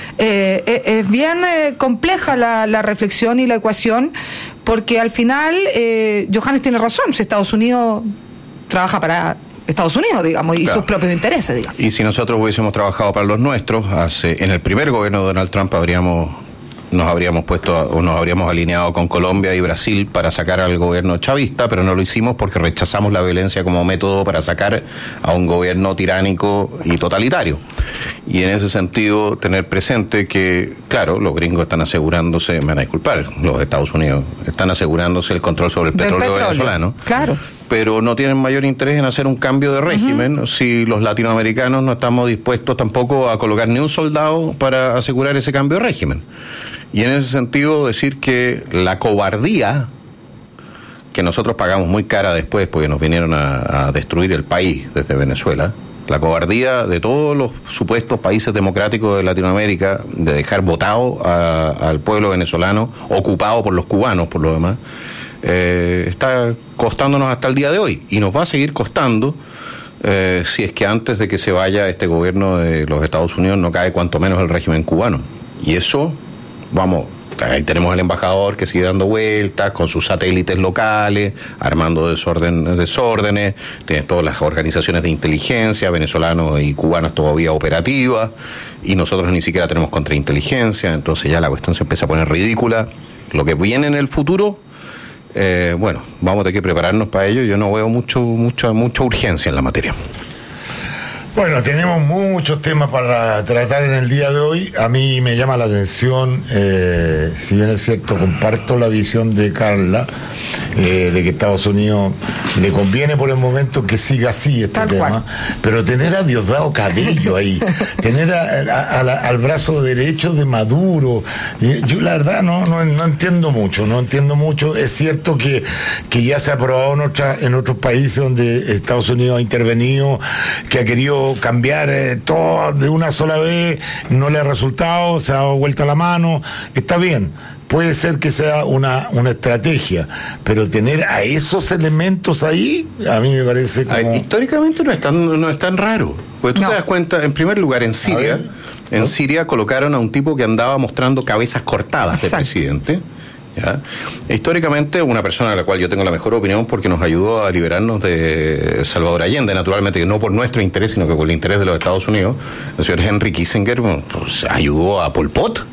es bien compleja la reflexión y la ecuación, porque al final Johannes tiene razón, si Estados Unidos trabaja para Estados Unidos, digamos, y sus propios intereses, digamos. Y si nosotros hubiésemos trabajado para los nuestros, en el primer gobierno de Donald Trump nos habríamos alineado con Colombia y Brasil para sacar al gobierno chavista, pero no lo hicimos porque rechazamos la violencia como método para sacar a un gobierno tiránico y totalitario. Y en ese sentido, tener presente que, claro, los gringos están asegurándose, me van a disculpar, los Estados Unidos están asegurándose el control sobre el petróleo venezolano. Claro. Pero no tienen mayor interés en hacer un cambio de régimen si los latinoamericanos no estamos dispuestos tampoco a colocar ni un soldado para asegurar ese cambio de régimen. Y en ese sentido decir que la cobardía que nosotros pagamos muy cara después porque nos vinieron a destruir el país desde Venezuela, la cobardía de todos los supuestos países democráticos de Latinoamérica de dejar votado al pueblo venezolano, ocupado por los cubanos por lo demás, está costándonos hasta el día de hoy y nos va a seguir costando si es que antes de que se vaya este gobierno de los Estados Unidos no cae cuanto menos el régimen cubano. Y eso, vamos, ahí tenemos al embajador que sigue dando vueltas con sus satélites locales, armando desórdenes, tienes todas las organizaciones de inteligencia, venezolanos y cubanas todavía operativas, y nosotros ni siquiera tenemos contrainteligencia, entonces ya la cuestión se empieza a poner ridícula. Lo que viene en el futuro, bueno, vamos a tener que prepararnos para ello. Yo no veo mucha urgencia en la materia. Bueno, tenemos muchos temas para tratar en el día de hoy. A mí me llama la atención, si bien es cierto, comparto la visión de Carla, de que Estados Unidos le conviene por el momento que siga así este Tal tema, cual. pero tener a Diosdado Cabello ahí, tener al brazo derecho de Maduro, yo la verdad no entiendo mucho. Es cierto que ya se ha aprobado en otros países donde Estados Unidos ha intervenido, que ha querido cambiar todo de una sola vez, no le ha resultado, se ha dado vuelta la mano, está bien, puede ser que sea una estrategia, pero tener a esos elementos ahí, a mí me parece como... Históricamente no es tan raro. Porque tú te das cuenta, en primer lugar, en Siria colocaron a un tipo que andaba mostrando cabezas cortadas de presidente. ¿Ya? Históricamente, una persona de la cual yo tengo la mejor opinión porque nos ayudó a liberarnos de Salvador Allende, naturalmente, que no por nuestro interés, sino que por el interés de los Estados Unidos, el señor Henry Kissinger pues, ayudó a Pol Pot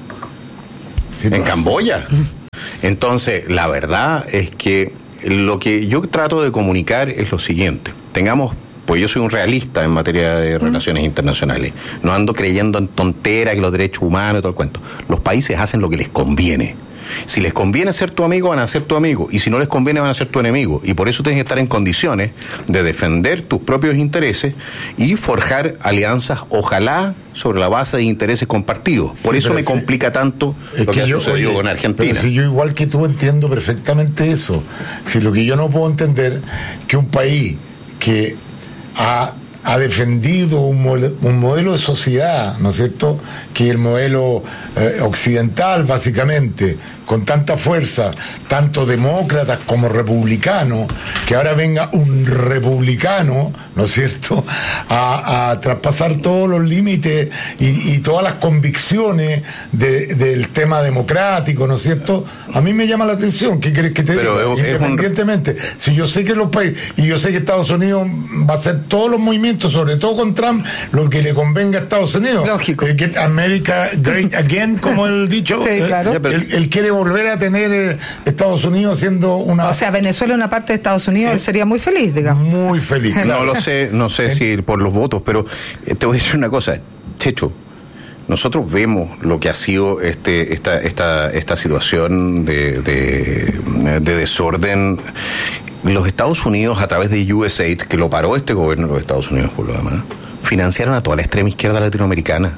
en Camboya. Entonces, la verdad es que lo que yo trato de comunicar es lo siguiente: pues yo soy un realista en materia de relaciones internacionales. No ando creyendo en tonteras, que los derechos humanos y todo el cuento. Los países hacen lo que les conviene. Si les conviene ser tu amigo, van a ser tu amigo. Y si no les conviene, van a ser tu enemigo. Y por eso tienes que estar en condiciones de defender tus propios intereses y forjar alianzas, ojalá, sobre la base de intereses compartidos. Por eso me complica tanto lo que ha sucedido con Argentina. Pero si yo, igual que tú, entiendo perfectamente eso. Si lo que yo no puedo entender, que un país que ha defendido un modelo de sociedad, ¿no es cierto?, que el modelo occidental, básicamente, con tanta fuerza, tanto demócratas como republicanos, que ahora venga un republicano, ¿no es cierto?, a traspasar todos los límites y todas las convicciones del tema democrático, ¿no es cierto? A mí me llama la atención. ¿Qué crees que te diga? Independientemente, si yo sé que los países, y yo sé que Estados Unidos va a hacer todos los movimientos, sobre todo con Trump, lo que le convenga a Estados Unidos. Lógico. Get America Great Again, como él dicho. Sí, claro. Él quiere volver a tener Estados Unidos siendo una... O sea, Venezuela una parte de Estados Unidos, él sería muy feliz, digamos. Muy feliz. No sé si por los votos, pero te voy a decir una cosa, Checho. Nosotros vemos lo que ha sido esta situación de desorden. Los Estados Unidos, a través de USAID, que lo paró este gobierno de los Estados Unidos por lo demás, financiaron a toda la extrema izquierda latinoamericana.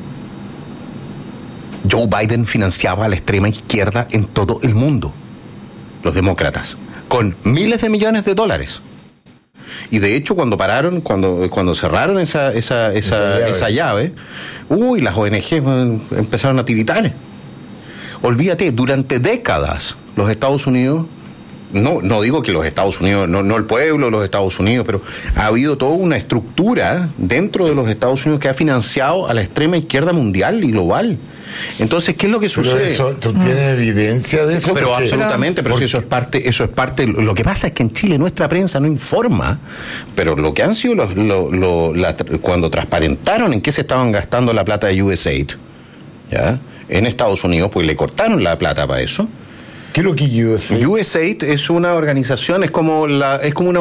Joe Biden financiaba a la extrema izquierda en todo el mundo, los demócratas, con miles de millones de dólares. Y de hecho, cuando cerraron esa llave, las ONG empezaron a tiritar. Olvídate, durante décadas los Estados Unidos, no digo que los Estados Unidos, no el pueblo de los Estados Unidos, pero ha habido toda una estructura dentro de los Estados Unidos que ha financiado a la extrema izquierda mundial y global. Entonces, ¿qué es lo que sucede? Pero ¿tú tienes evidencia de eso? Pero absolutamente, pero si eso es parte. Lo que pasa es que en Chile nuestra prensa no informa, pero lo que han sido cuando transparentaron en qué se estaban gastando la plata de USAID, ¿ya?, en Estados Unidos, pues le cortaron la plata para eso. ¿Qué es lo que USAID? USAID es una organización, es como una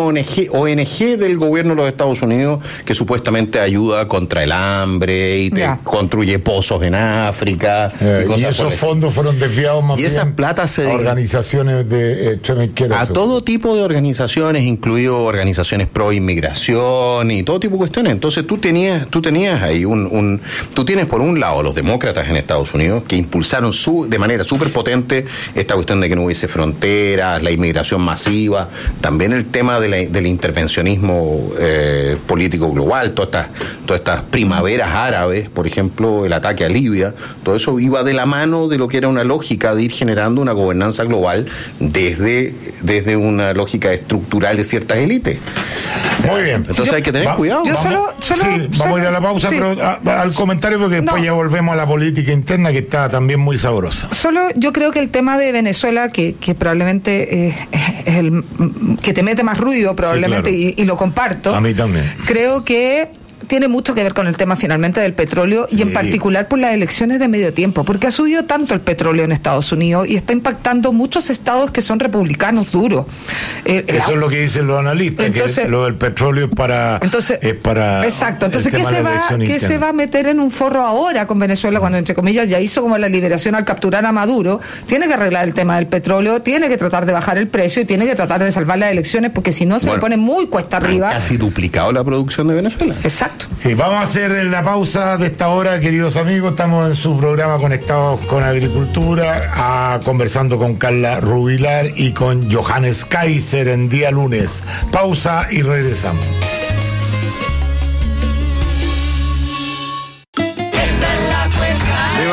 ONG del gobierno de los Estados Unidos que supuestamente ayuda contra el hambre y construye pozos en África. Y esos fondos fueron desviados más bien esa plata a organizaciones de extrema izquierda. A todo tipo de organizaciones, incluido organizaciones pro inmigración y todo tipo de cuestiones. Entonces tú tenías ahí tú tienes por un lado los demócratas en Estados Unidos que impulsaron de manera súper potente esta cuestión de que no hubiese fronteras, la inmigración masiva, también el tema del intervencionismo político global, todas estas primaveras árabes, por ejemplo, el ataque a Libia, todo eso iba de la mano de lo que era una lógica de ir generando una gobernanza global desde una lógica estructural de ciertas élites. Muy bien. Entonces hay que tener cuidado. Vamos a ir a la pausa, pero al comentario, porque después ya volvemos a la política interna, que está también muy sabrosa. Yo creo que el tema de Venezuela, que probablemente es el que te mete más ruido, probablemente, sí, claro. y lo comparto. A mí también. Creo que tiene mucho que ver con el tema finalmente del petróleo y en particular por las elecciones de medio tiempo, porque ha subido tanto el petróleo en Estados Unidos y está impactando muchos estados que son republicanos duros. Eso es lo que dicen los analistas, entonces, que lo del petróleo es para exacto. Entonces, ¿qué se va a meter en un forro ahora con Venezuela cuando, entre comillas, ya hizo como la liberación al capturar a Maduro? Tiene que arreglar el tema del petróleo, tiene que tratar de bajar el precio y tiene que tratar de salvar las elecciones, porque si no se le pone muy cuesta arriba. Casi duplicado la producción de Venezuela. Exacto. Sí, vamos a hacer la pausa de esta hora, queridos amigos. Estamos en su programa Conectados con Agricultura, conversando con Carla Rubilar y con Johannes Kaiser en día lunes. Pausa y regresamos.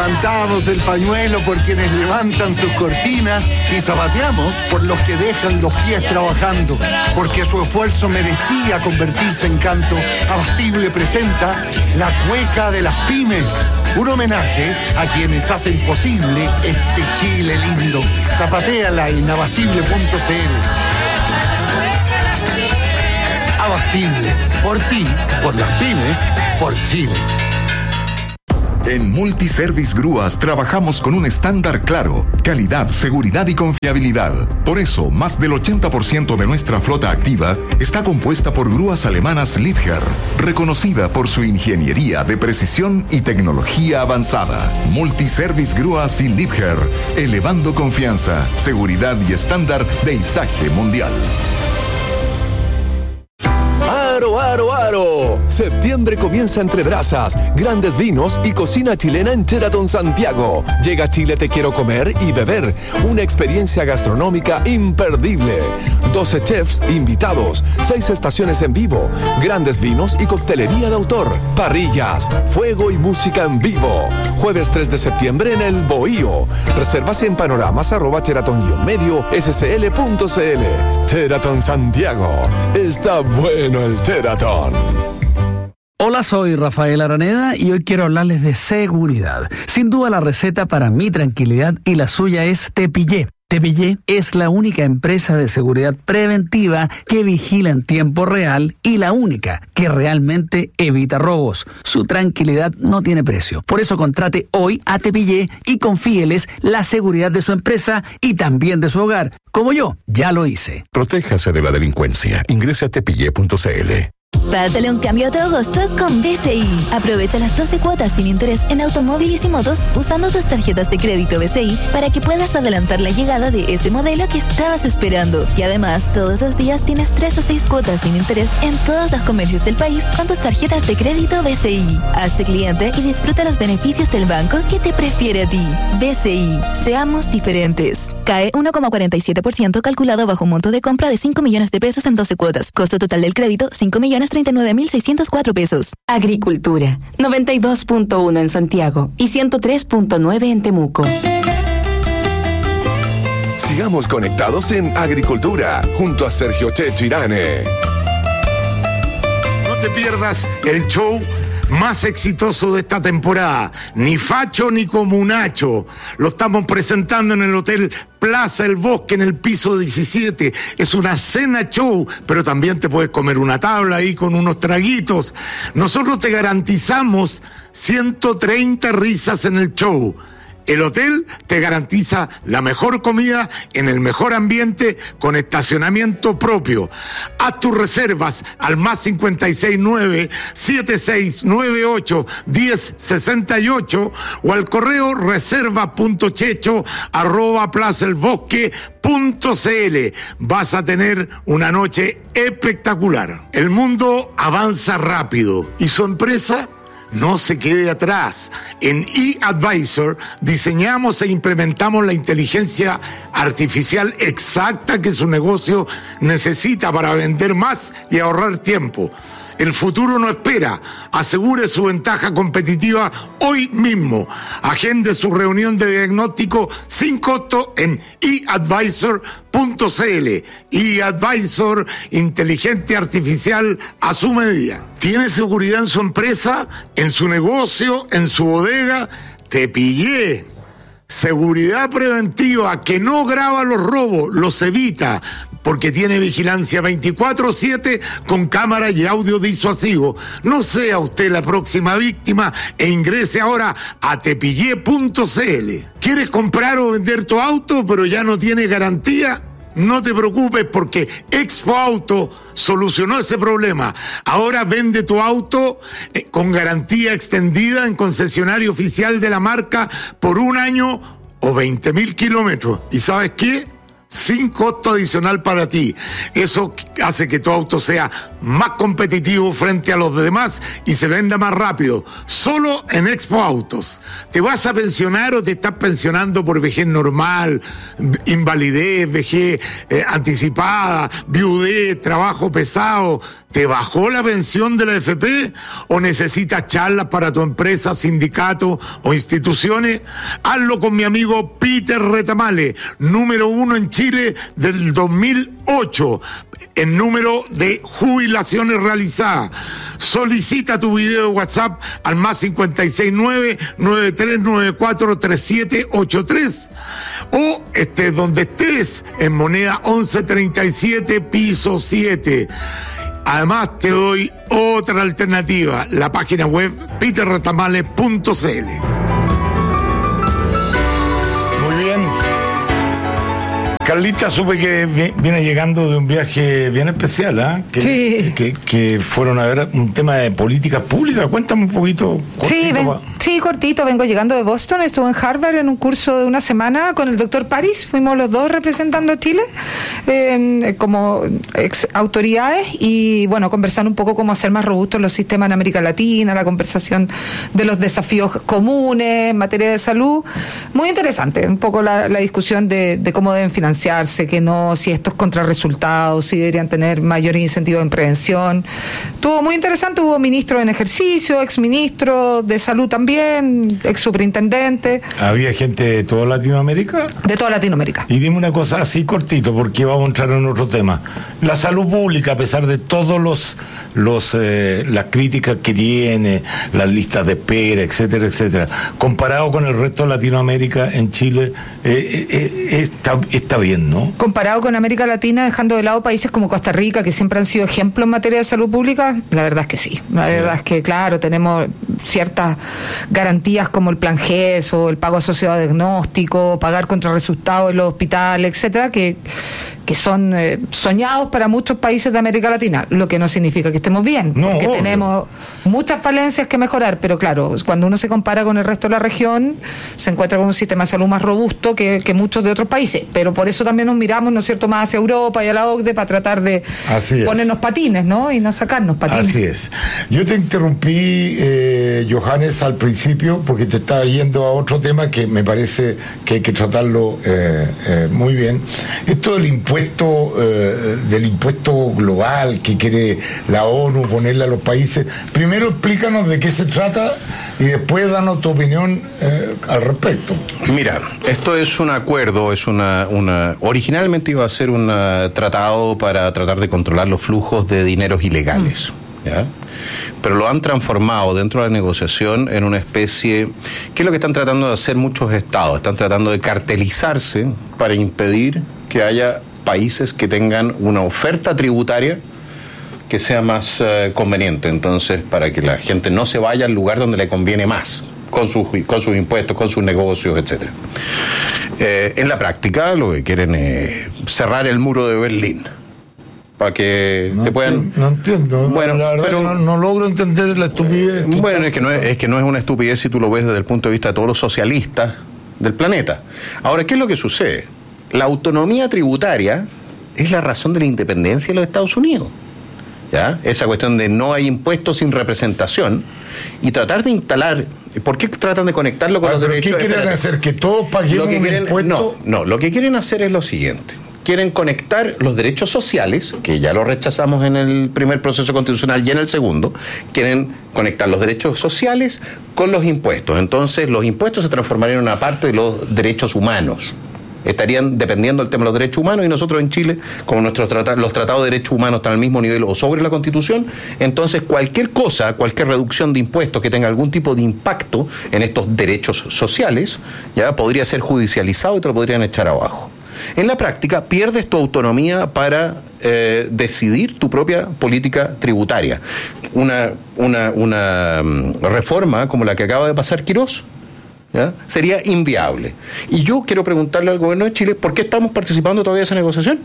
Levantamos el pañuelo por quienes levantan sus cortinas y zapateamos por los que dejan los pies trabajando, porque su esfuerzo merecía convertirse en canto. Abastible presenta La Cueca de las Pymes, un homenaje a quienes hacen posible este Chile lindo. Zapatéala en abastible.cl. Abastible, por ti, por las pymes, por Chile. En Multiservice Grúas trabajamos con un estándar claro: calidad, seguridad y confiabilidad. Por eso, más del 80% de nuestra flota activa está compuesta por grúas alemanas Liebherr, reconocida por su ingeniería de precisión y tecnología avanzada. Multiservice Grúas y Liebherr, elevando confianza, seguridad y estándar de izaje mundial. ¡Aro, aro, aro! Septiembre comienza entre brasas, grandes vinos y cocina chilena en Sheraton Santiago. Llega a Chile Te Quiero Comer y Beber, una experiencia gastronómica imperdible. 12 chefs invitados, 6 estaciones en vivo, grandes vinos y coctelería de autor, parrillas, fuego y música en vivo. Jueves 3 de septiembre en El Bohío. Reservas en panoramas@sheraton-medio-scl.cl. Sheraton Santiago. Está bueno el Sheraton. Hola, soy Rafael Araneda y hoy quiero hablarles de seguridad. Sin duda la receta para mi tranquilidad y la suya es Tepillé. Tepillé es la única empresa de seguridad preventiva que vigila en tiempo real y la única que realmente evita robos. Su tranquilidad no tiene precio. Por eso contrate hoy a Tepillé y confíeles la seguridad de su empresa y también de su hogar. Como yo, ya lo hice. Protéjase de la delincuencia. Ingrese a tepillé.cl. Pásale un cambio a tu agosto con BCI. Aprovecha las 12 cuotas sin interés en automóviles y motos usando tus tarjetas de crédito BCI para que puedas adelantar la llegada de ese modelo que estabas esperando. Y además, todos los días tienes 3 o 6 cuotas sin interés en todos los comercios del país con tus tarjetas de crédito BCI. Hazte cliente y disfruta los beneficios del banco que te prefiere a ti. BCI. Seamos diferentes. CAE 1,47% calculado bajo un monto de compra de 5 millones de pesos en 12 cuotas. Costo total del crédito, 5.039.604 pesos. Agricultura, 92.1 en Santiago y 103.9 en Temuco. Sigamos conectados en Agricultura, junto a Sergio Checho Irane. No te pierdas el show más exitoso de esta temporada, Ni Facho ni Comunacho. Lo estamos presentando en el Hotel Plaza El Bosque, en el piso 17. Es una cena show, pero también te puedes comer una tabla ahí con unos traguitos. Nosotros te garantizamos 130 risas en el show. El hotel te garantiza la mejor comida en el mejor ambiente con estacionamiento propio. Haz tus reservas al más 569-7698-1068 o al correo reserva.checho@plazaelbosque.cl. Vas a tener una noche espectacular. El mundo avanza rápido y su empresa no se quede atrás. En eAdvisor diseñamos e implementamos la inteligencia artificial exacta que su negocio necesita para vender más y ahorrar tiempo. El futuro no espera. Asegure su ventaja competitiva hoy mismo. Agende su reunión de diagnóstico sin costo en eAdvisor.cl. eAdvisor, inteligente artificial a su medida. ¿Tiene seguridad en su empresa, en su negocio, en su bodega? Tepillé. Seguridad preventiva que no graba los robos, los evita, porque tiene vigilancia 24/7 con cámara y audio disuasivo. No sea usted la próxima víctima e ingrese ahora a tepillé.cl. ¿Quieres comprar o vender tu auto pero ya no tiene garantía? No te preocupes porque Expo Auto solucionó ese problema. Ahora vende tu auto con garantía extendida en concesionario oficial de la marca por 1 año o 20.000 kilómetros. ¿Y sabes qué? Sin costo adicional para ti. Eso hace que tu auto sea más competitivo frente a los demás y se venda más rápido. Solo en Expo Autos. ¿Te vas a pensionar o te estás pensionando por vejez normal, invalidez, vejez anticipada, viudez, trabajo pesado? ¿Te bajó la pensión de la AFP o necesitas charlas para tu empresa, sindicato o instituciones? Hazlo con mi amigo Peter Retamale, número 1 en Chile del 2008 en número de jubilaciones realizadas. Solicita tu video de WhatsApp al más 569-9394-3783 o estés donde estés, en moneda 1137 piso 7. Además te doy otra alternativa, la página web peterretamale.cl. Muy bien. Carlita, supe que viene llegando de un viaje bien especial, ¿ah? Sí. Que fueron a ver un tema de políticas públicas. Cuéntame un poquito. Sí, cortito. Vengo llegando de Boston. Estuve en Harvard en un curso de una semana con el doctor París. Fuimos los dos representando a Chile como ex autoridades y, bueno, conversando un poco cómo hacer más robustos los sistemas en América Latina, la conversación de los desafíos comunes en materia de salud. Muy interesante. Un poco la discusión de cómo deben financiarse, que no, si estos contrarresultados, si deberían tener mayores incentivos en prevención. Estuvo muy interesante, hubo ministro en ejercicio, exministro de salud también, ex superintendente. ¿Había gente de toda Latinoamérica? De toda Latinoamérica. Y dime una cosa así cortito, porque vamos a entrar en otro tema. La salud pública, a pesar de todos las críticas que tiene, las listas de espera, etcétera, etcétera, comparado con el resto de Latinoamérica, en Chile, está bien, ¿no? Comparado con América Latina, dejando de lado países como Costa Rica, que siempre han sido ejemplos en materia de salud pública, la verdad es que sí. La verdad es que, claro, tenemos ciertas garantías como el plan GES o el pago asociado a diagnóstico, pagar contra resultados en los hospitales, etcétera, que son soñados para muchos países de América Latina, lo que no significa que estemos bien, porque tenemos muchas falencias que mejorar, pero claro, cuando uno se compara con el resto de la región, se encuentra con un sistema de salud más robusto que muchos de otros países, pero por eso también nos miramos, ¿no es cierto?, más hacia Europa y a la OCDE para tratar de ponernos patines, ¿no?, y no sacarnos patines. Así es. Yo te interrumpí, Johannes, al principio, porque te estaba yendo a otro tema que me parece que hay que tratarlo muy bien. Esto del impuesto global que quiere la ONU ponerle a los países. Primero explícanos de qué se trata y después danos tu opinión al respecto. Mira, esto es un acuerdo, originalmente iba a ser un tratado para tratar de controlar los flujos de dineros ilegales, ¿ya? Pero lo han transformado dentro de la negociación en una especie, que es lo que están tratando de hacer muchos estados, están tratando de cartelizarse para impedir que haya países que tengan una oferta tributaria que sea más conveniente, entonces para que la gente no se vaya al lugar donde le conviene más, con sus impuestos, con sus negocios, etcétera. En la práctica lo que quieren es cerrar el muro de Berlín para que te puedan... No entiendo. Bueno, la verdad pero, no logro entender la estupidez. Bueno, es que no es una estupidez si tú lo ves desde el punto de vista de todos los socialistas del planeta. Ahora, ¿qué es lo que sucede? La autonomía tributaria es la razón de la independencia de los Estados Unidos, ¿ya? Esa cuestión de no hay impuestos sin representación y tratar de instalar... ¿Por qué tratan de conectarlo con los derechos? ¿Qué quieren hacer? ¿Que todos paguemos un impuesto? No, lo que quieren hacer es lo siguiente. Quieren conectar los derechos sociales, que ya lo rechazamos en el primer proceso constitucional y en el segundo, quieren conectar los derechos sociales con los impuestos. Entonces, los impuestos se transformarían en una parte de los derechos humanos. Estarían dependiendo del tema de los derechos humanos y nosotros en Chile, como los tratados de derechos humanos están al mismo nivel o sobre la Constitución, entonces cualquier reducción de impuestos que tenga algún tipo de impacto en estos derechos sociales, ya podría ser judicializado y te lo podrían echar abajo. En la práctica pierdes tu autonomía para decidir tu propia política tributaria. Una reforma como la que acaba de pasar Quirós, ¿ya?, sería inviable. Y yo quiero preguntarle al gobierno de Chile, ¿por qué estamos participando todavía de esa negociación?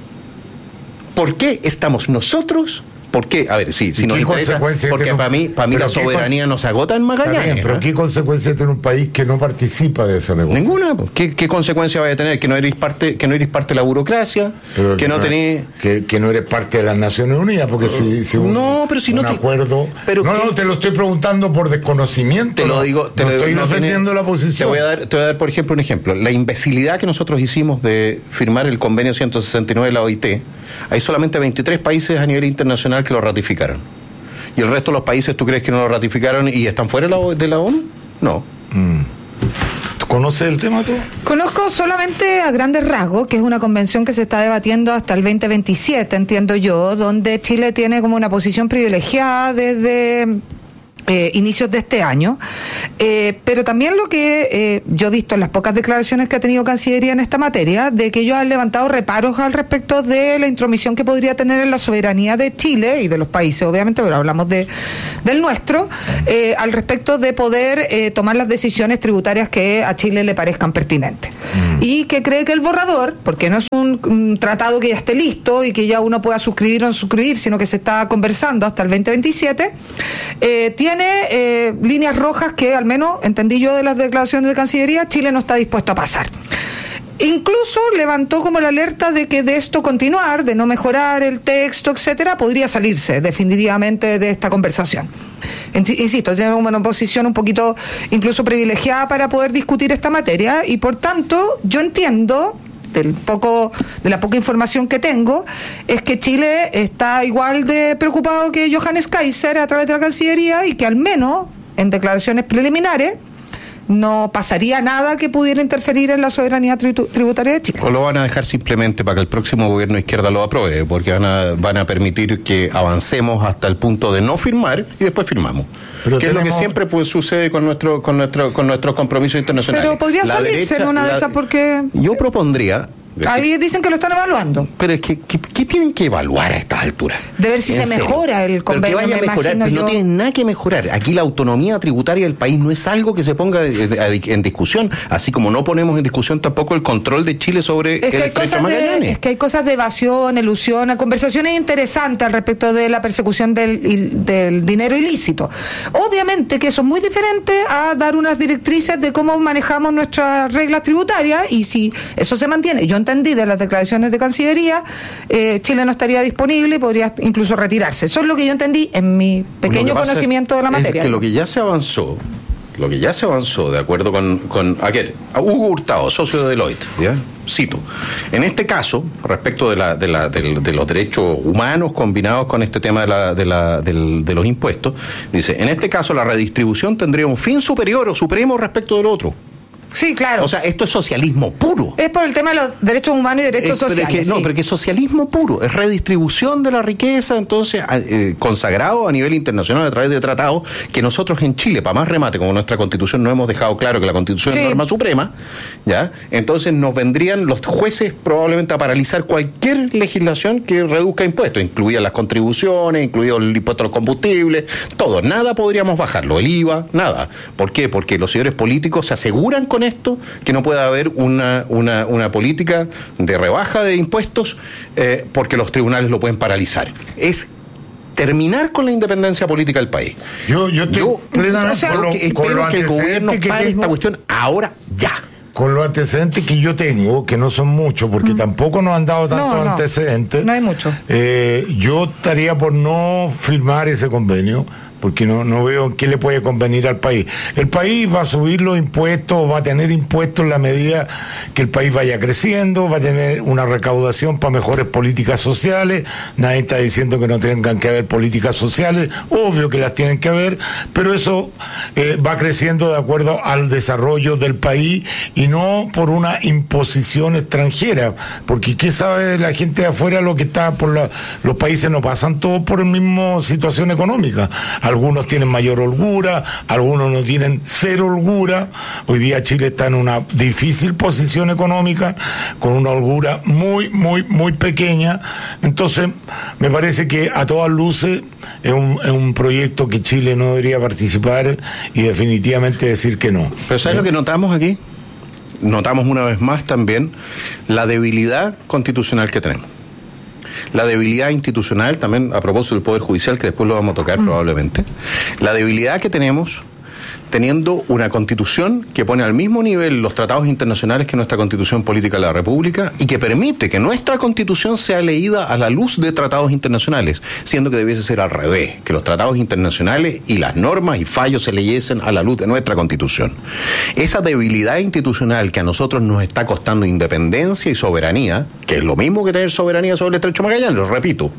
¿Por qué estamos nosotros? ¿Por qué? A ver, si nos interesa, porque para mí la soberanía no se agota en Magallanes. Bien, pero ¿qué consecuencias tiene un país que no participa de esa negociación? Ninguna. ¿Qué consecuencia vaya a tener? Que no eres parte de la burocracia, pero que no tenés... Que no eres parte de las Naciones Unidas, porque si un acuerdo... No, te lo estoy preguntando por desconocimiento. Te lo digo... estoy defendiendo la posición. Te voy a dar, por ejemplo, un ejemplo. La imbecilidad que nosotros hicimos de firmar el convenio 169 de la OIT, hay solamente 23 países a nivel internacional internacional que lo ratificaron. ¿Y el resto de los países tú crees que no lo ratificaron y están fuera de la ONU? No. ¿Tú conoces el tema tú? Conozco solamente a grandes rasgos, que es una convención que se está debatiendo hasta el 2027, entiendo yo, donde Chile tiene como una posición privilegiada desde inicios de este año, pero también lo que yo he visto en las pocas declaraciones que ha tenido Cancillería en esta materia, de que ellos han levantado reparos al respecto de la intromisión que podría tener en la soberanía de Chile y de los países, obviamente, pero hablamos del nuestro, al respecto de poder tomar las decisiones tributarias que a Chile le parezcan pertinentes. Y que cree que el borrador, porque no es un tratado que ya esté listo y que ya uno pueda suscribir o no suscribir, sino que se está conversando hasta el 2027, tiene líneas rojas que, al menos entendí yo de las declaraciones de Cancillería, Chile no está dispuesto a pasar. Incluso levantó como la alerta de que de esto continuar, de no mejorar el texto, etcétera, podría salirse definitivamente de esta conversación. Insisto, tiene una posición un poquito incluso privilegiada para poder discutir esta materia y, por tanto, yo entiendo, de la poca información que tengo, es que Chile está igual de preocupado que Johannes Kaiser a través de la Cancillería y que al menos en declaraciones preliminares no pasaría nada que pudiera interferir en la soberanía tributaria de Chile. O lo van a dejar simplemente para que el próximo gobierno de izquierda lo apruebe, porque van a permitir que avancemos hasta el punto de no firmar y después firmamos. Pero que es lo que siempre sucede con nuestros compromisos internacionales. Pero podría salirse en una de esas, porque yo propondría... Ahí dicen que lo están evaluando. Pero es que ¿qué tienen que evaluar a estas alturas? De ver si se mejora el convenio. Pero que vaya a mejorar, pero no tienen nada que mejorar. Aquí la autonomía tributaria del país no es algo que se ponga en discusión, así como no ponemos en discusión tampoco el control de Chile sobre el Estrecho de Magallanes. Es que hay cosas de evasión, elusión, conversaciones interesantes al respecto de la persecución del dinero ilícito. Obviamente que eso es muy diferente a dar unas directrices de cómo manejamos nuestras reglas tributarias, y si eso se mantiene, yo entendí de las declaraciones de Cancillería, Chile no estaría disponible y podría incluso retirarse. Eso es lo que yo entendí en mi pequeño conocimiento de la materia. Es que lo que ya se avanzó, de acuerdo con Hugo Hurtado, socio de Deloitte, ¿ya? Cito, en este caso, respecto de los derechos humanos combinados con este tema de los impuestos, dice, en este caso la redistribución tendría un fin superior o supremo respecto del otro. Sí, claro. O sea, esto es socialismo puro. Es por el tema de los derechos humanos y derechos sociales. Pero que es socialismo puro, es redistribución de la riqueza, entonces, consagrado a nivel internacional a través de tratados, que nosotros en Chile, para más remate, como nuestra Constitución no hemos dejado claro que la Constitución es norma suprema, ¿ya? Entonces nos vendrían los jueces probablemente a paralizar cualquier legislación que reduzca impuestos, incluidas las contribuciones, incluido el impuesto a los combustibles, todo, nada podríamos bajarlo, el IVA, nada. ¿Por qué? Porque los señores políticos se aseguran con esto que no puede haber una política de rebaja de impuestos porque los tribunales lo pueden paralizar. Es terminar con la independencia política del país. Yo espero que el gobierno pare esta cuestión ahora ya. Con los antecedentes que yo tengo, que no son muchos, porque tampoco nos han dado tantos antecedentes. No hay mucho. Yo estaría por no firmar ese convenio, porque no veo en qué le puede convenir al país. El país va a subir los impuestos, va a tener impuestos en la medida que el país vaya creciendo, va a tener una recaudación para mejores políticas sociales. Nadie está diciendo que no tengan que haber políticas sociales, obvio que las tienen que haber, pero eso va creciendo de acuerdo al desarrollo del país y no por una imposición extranjera, porque qué sabe la gente de afuera lo que está por los países no pasan todos por la misma situación económica. Algunos tienen mayor holgura, algunos no tienen cero holgura. Hoy día Chile está en una difícil posición económica, con una holgura muy, muy, muy pequeña. Entonces, me parece que a todas luces es un proyecto que Chile no debería participar y definitivamente decir que no. Pero ¿sabes lo que notamos aquí? Notamos una vez más también la debilidad constitucional que tenemos. La debilidad institucional, también a propósito del Poder Judicial, que después lo vamos a tocar probablemente. La debilidad que tenemos teniendo una constitución que pone al mismo nivel los tratados internacionales que nuestra constitución política de la República y que permite que nuestra constitución sea leída a la luz de tratados internacionales, siendo que debiese ser al revés, que los tratados internacionales y las normas y fallos se leyesen a la luz de nuestra constitución. Esa debilidad institucional que a nosotros nos está costando independencia y soberanía, que es lo mismo que tener soberanía sobre el Estrecho de Magallanes, lo repito,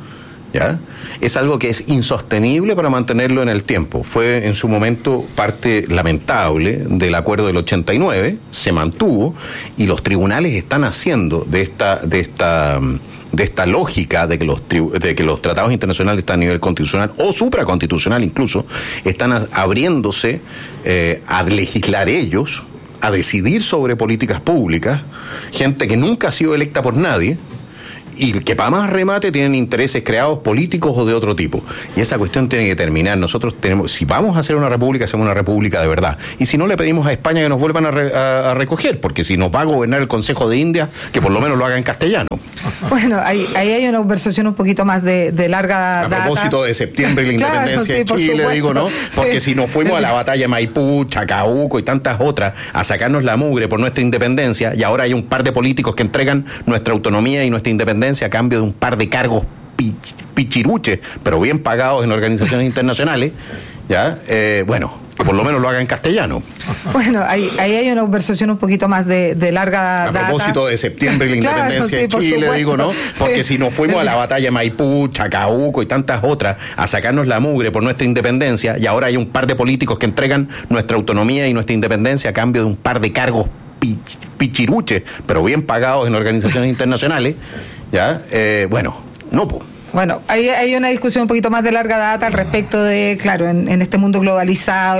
¿ya? Es algo que es insostenible para mantenerlo en el tiempo. Fue en su momento parte lamentable del acuerdo del 89, se mantuvo, y los tribunales están haciendo de esta lógica de que los tratados internacionales están a nivel constitucional o supraconstitucional incluso, están abriéndose a legislar ellos, a decidir sobre políticas públicas, gente que nunca ha sido electa por nadie, y que para más remate tienen intereses creados políticos o de otro tipo. Y esa cuestión tiene que terminar. Nosotros tenemos, si vamos a hacer una república, hacemos una república de verdad. Y si no, le pedimos a España que nos vuelvan a recoger, porque si nos va a gobernar el Consejo de India, que por lo menos lo haga en castellano. Bueno, ahí hay una conversación un poquito más de larga data. A propósito de septiembre y la independencia de Chile, supuesto. digo, ¿no? Porque sí. Si nos fuimos a la batalla de Maipú, Chacabuco y tantas otras a sacarnos la mugre por nuestra independencia, y ahora hay un par de políticos que entregan nuestra autonomía y nuestra independencia a cambio de un par de cargos pichiruches, pero bien pagados en organizaciones internacionales, ¿ya? Bueno, que por lo menos lo haga en castellano. Bueno, ahí hay una conversación un poquito más de larga data. A propósito de septiembre y la independencia de Chile, supuesto. digo, ¿no? Porque Sí. si nos fuimos a la batalla de Maipú, Chacabuco y tantas otras a sacarnos la mugre por nuestra independencia, y ahora hay un par de políticos que entregan nuestra autonomía y nuestra independencia a cambio de un par de cargos pichiruches, pero bien pagados en organizaciones internacionales, ¿ya? Bueno, no, pues. Bueno, hay una discusión un poquito más de larga data al respecto de, claro, en este mundo globalizado